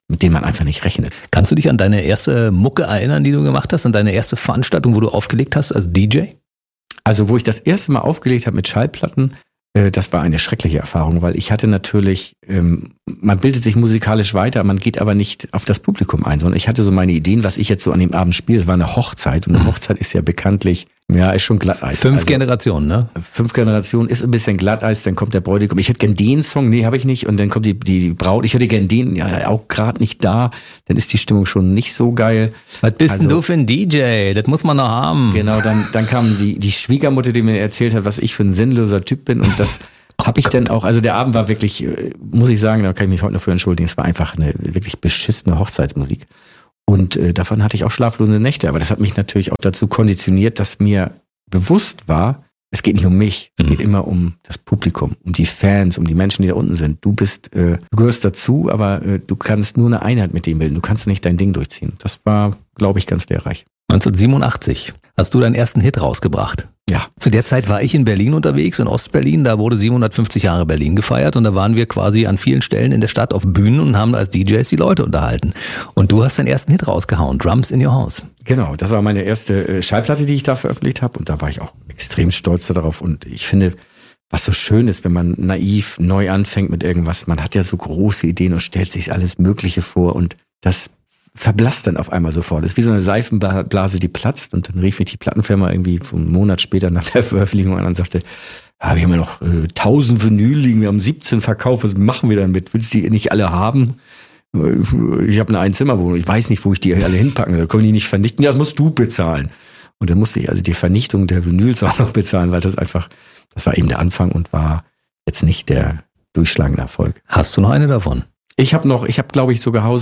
mit denen man einfach nicht rechnet. Kannst du dich an deine erste Mucke erinnern, die du gemacht hast, an deine erste Veranstaltung, wo du aufgelegt hast als DJ? Also wo ich das erste Mal aufgelegt habe mit Schallplatten, das war eine schreckliche Erfahrung, weil ich hatte natürlich, man bildet sich musikalisch weiter, man geht aber nicht auf das Publikum ein, sondern ich hatte so meine Ideen, was ich jetzt so an dem Abend spiele. Es war eine Hochzeit und eine Hochzeit ist ja bekanntlich, ist schon Glatteis. 5 Generationen, ne? 5 Generationen ist ein bisschen Glatteis, dann kommt der Bräutigam. Ich hätte gern den Song, nee, habe ich nicht. Und dann kommt die Braut, ich hätte gern den, ja, auch gerade nicht da. Dann ist die Stimmung schon nicht so geil. Was bist denn du für ein DJ? Das muss man noch haben. Genau, dann kam die Schwiegermutter, die mir erzählt hat, was ich für ein sinnloser Typ bin. Und das habe ich dann auch, also der Abend war wirklich, muss ich sagen, da kann ich mich heute noch für entschuldigen, es war einfach eine wirklich beschissene Hochzeitsmusik. Und davon hatte ich auch schlaflose Nächte, aber das hat mich natürlich auch dazu konditioniert, dass mir bewusst war, es geht nicht um mich, es geht immer um das Publikum, um die Fans, um die Menschen, die da unten sind. Du gehörst dazu, aber du kannst nur eine Einheit mit dem bilden, du kannst nicht dein Ding durchziehen. Das war, glaube ich, ganz lehrreich. 1987 hast du deinen ersten Hit rausgebracht. Ja. Zu der Zeit war ich in Berlin unterwegs, in Ostberlin, da wurde 750 Jahre Berlin gefeiert und da waren wir quasi an vielen Stellen in der Stadt auf Bühnen und haben als DJs die Leute unterhalten. Und du hast deinen ersten Hit rausgehauen, Drums in Your House. Genau, das war meine erste Schallplatte, die ich da veröffentlicht habe und da war ich auch extrem stolz darauf und ich finde, was so schön ist, wenn man naiv neu anfängt mit irgendwas, man hat ja so große Ideen und stellt sich alles Mögliche vor und das verblasst dann auf einmal sofort. Das ist wie so eine Seifenblase, die platzt und dann rief mich die Plattenfirma irgendwie so einen Monat später nach der Veröffentlichung an und sagte, wir haben ja noch 1000 Vinyl liegen, wir haben 17 verkauft, was machen wir damit? Willst du die nicht alle haben? Ich habe eine Einzimmerwohnung, ich weiß nicht, wo ich die alle hinpacken soll, können die nicht vernichten? Ja, das musst du bezahlen. Und dann musste ich also die Vernichtung der Vinyls auch noch bezahlen, weil das war eben der Anfang und war jetzt nicht der durchschlagende Erfolg. Hast du noch eine davon? Ich habe glaube ich sogar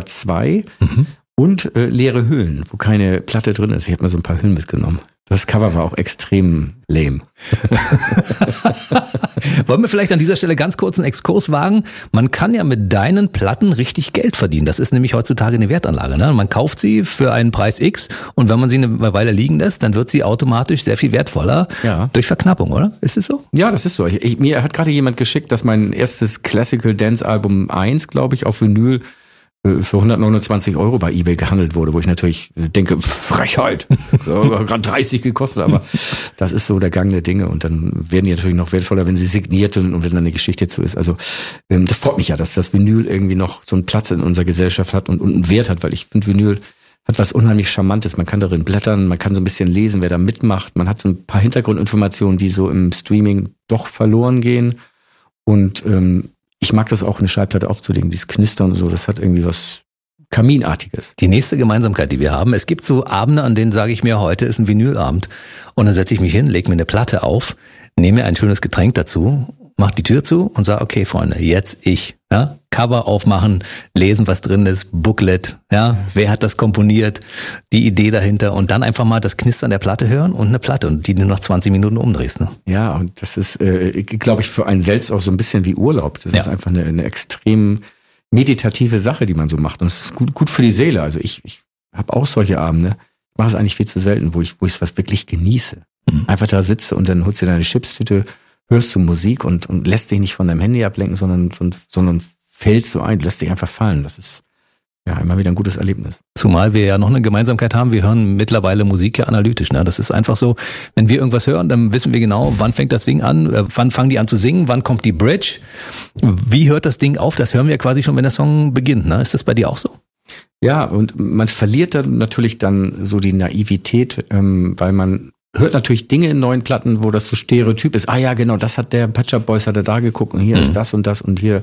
2 und leere Hüllen, wo keine Platte drin ist. Ich habe mir so ein paar Hüllen mitgenommen. Das Cover war auch extrem lame. Wollen wir vielleicht an dieser Stelle ganz kurz einen Exkurs wagen? Man kann ja mit deinen Platten richtig Geld verdienen. Das ist nämlich heutzutage eine Wertanlage. Ne? Man kauft sie für einen Preis X und wenn man sie eine Weile liegen lässt, dann wird sie automatisch sehr viel wertvoller durch Verknappung, oder? Ist es so? Ja, das ist so. Mir hat gerade jemand geschickt, dass mein erstes Classical Dance Album 1, glaube ich, auf Vinyl für 129 € bei eBay gehandelt wurde, wo ich natürlich denke, Frechheit, gerade 30 gekostet, aber das ist so der Gang der Dinge und dann werden die natürlich noch wertvoller, wenn sie signiert und wenn dann eine Geschichte dazu ist. Also das freut mich ja, dass das Vinyl irgendwie noch so einen Platz in unserer Gesellschaft hat und einen Wert hat, weil ich finde, Vinyl hat was unheimlich Charmantes. Man kann darin blättern, man kann so ein bisschen lesen, wer da mitmacht. Man hat so ein paar Hintergrundinformationen, die so im Streaming doch verloren gehen und ich mag das auch, eine Schallplatte aufzulegen, dieses Knistern und so, das hat irgendwie was Kaminartiges. Die nächste Gemeinsamkeit, die wir haben, es gibt so Abende, an denen sage ich mir, heute ist ein Vinylabend und dann setze ich mich hin, lege mir eine Platte auf, nehme mir ein schönes Getränk dazu, mach die Tür zu und sage, okay Freunde, jetzt ich. Ja? Cover aufmachen, lesen, was drin ist, Booklet, ja, wer hat das komponiert, die Idee dahinter und dann einfach mal das Knistern der Platte hören und eine Platte und die du noch 20 Minuten umdrehst. Ne? Ja, und das ist, glaube ich, für einen selbst auch so ein bisschen wie Urlaub. Das ist einfach eine extrem meditative Sache, die man so macht und es ist gut für die Seele. Also ich habe auch solche Abende, ich mache es eigentlich viel zu selten, wo ich es was wirklich genieße. Einfach da sitze und dann holst du deine Chipstüte, hörst du Musik und lässt dich nicht von deinem Handy ablenken, sondern fällst so ein, du lässt dich einfach fallen. Das ist ja immer wieder ein gutes Erlebnis. Zumal wir ja noch eine Gemeinsamkeit haben, wir hören mittlerweile Musik ja analytisch. Ne? Das ist einfach so, wenn wir irgendwas hören, dann wissen wir genau, wann fängt das Ding an, wann fangen die an zu singen, wann kommt die Bridge, wie hört das Ding auf, das hören wir quasi schon, wenn der Song beginnt. Ne? Ist das bei dir auch so? Ja, und man verliert dann natürlich dann so die Naivität, weil man hört natürlich Dinge in neuen Platten, wo das so Stereotyp ist. Ah ja, genau, das hat der Pet Shop Boys, hat er da geguckt und hier ist das und hier,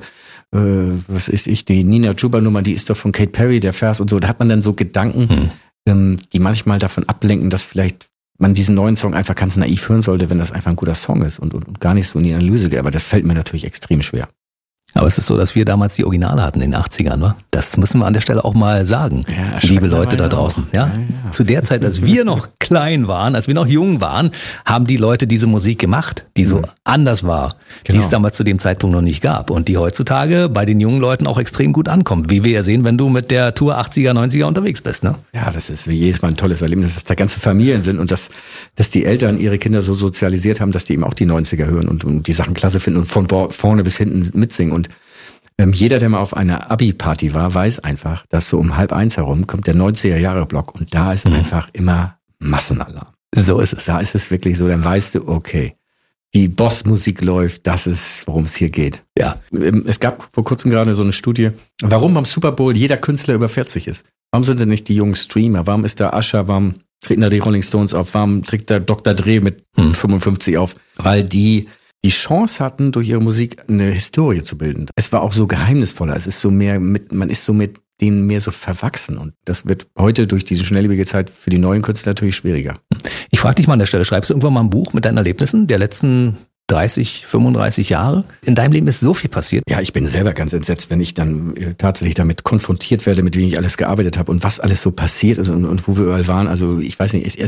was ist ich, die Nina Chuba Nummer, die ist doch von Kate Perry, der Vers und so. Da hat man dann so Gedanken, die manchmal davon ablenken, dass vielleicht man diesen neuen Song einfach ganz naiv hören sollte, wenn das einfach ein guter Song ist und gar nicht so in die Analyse geht. Aber das fällt mir natürlich extrem schwer. Aber es ist so, dass wir damals die Originale hatten in den 80ern, wa? Das müssen wir an der Stelle auch mal sagen, ja, liebe Leute da draußen. Ja? Zu der Zeit, als wir noch klein waren, als wir noch jung waren, haben die Leute diese Musik gemacht, die so anders war, die es damals zu dem Zeitpunkt noch nicht gab und die heutzutage bei den jungen Leuten auch extrem gut ankommt, wie wir ja sehen, wenn du mit der Tour 80er, 90er unterwegs bist. Ne? Ja, das ist wie jedes Mal ein tolles Erlebnis, dass da ganze Familien sind und dass die Eltern ihre Kinder so sozialisiert haben, dass die eben auch die 90er hören und die Sachen klasse finden und von vorne bis hinten mitsingen. Und Jeder, der mal auf einer Abi-Party war, weiß einfach, dass so um 12:30 herum kommt der 90er-Jahre-Block und da ist einfach immer Massenalarm. So ist es. Da ist es wirklich so, dann weißt du, okay, die Boss-Musik läuft, das ist, worum es hier geht. Ja. Es gab vor kurzem gerade so eine Studie, warum beim Super Bowl jeder Künstler über 40 ist. Warum sind denn nicht die jungen Streamer? Warum ist da Usher? Warum treten da die Rolling Stones auf? Warum trägt da Dr. Dre mit 55 auf? Weil die Chance hatten, durch ihre Musik eine Historie zu bilden. Es war auch so geheimnisvoller. Es ist so man ist so mit denen mehr so verwachsen. Und das wird heute durch diese schnelllebige Zeit für die neuen Künstler natürlich schwieriger. Ich frage dich mal an der Stelle, schreibst du irgendwann mal ein Buch mit deinen Erlebnissen der letzten 30, 35 Jahre? In deinem Leben ist so viel passiert. Ja, ich bin selber ganz entsetzt, wenn ich dann tatsächlich damit konfrontiert werde, mit wem ich alles gearbeitet habe und was alles so passiert ist und wo wir überall waren. Also ich weiß nicht,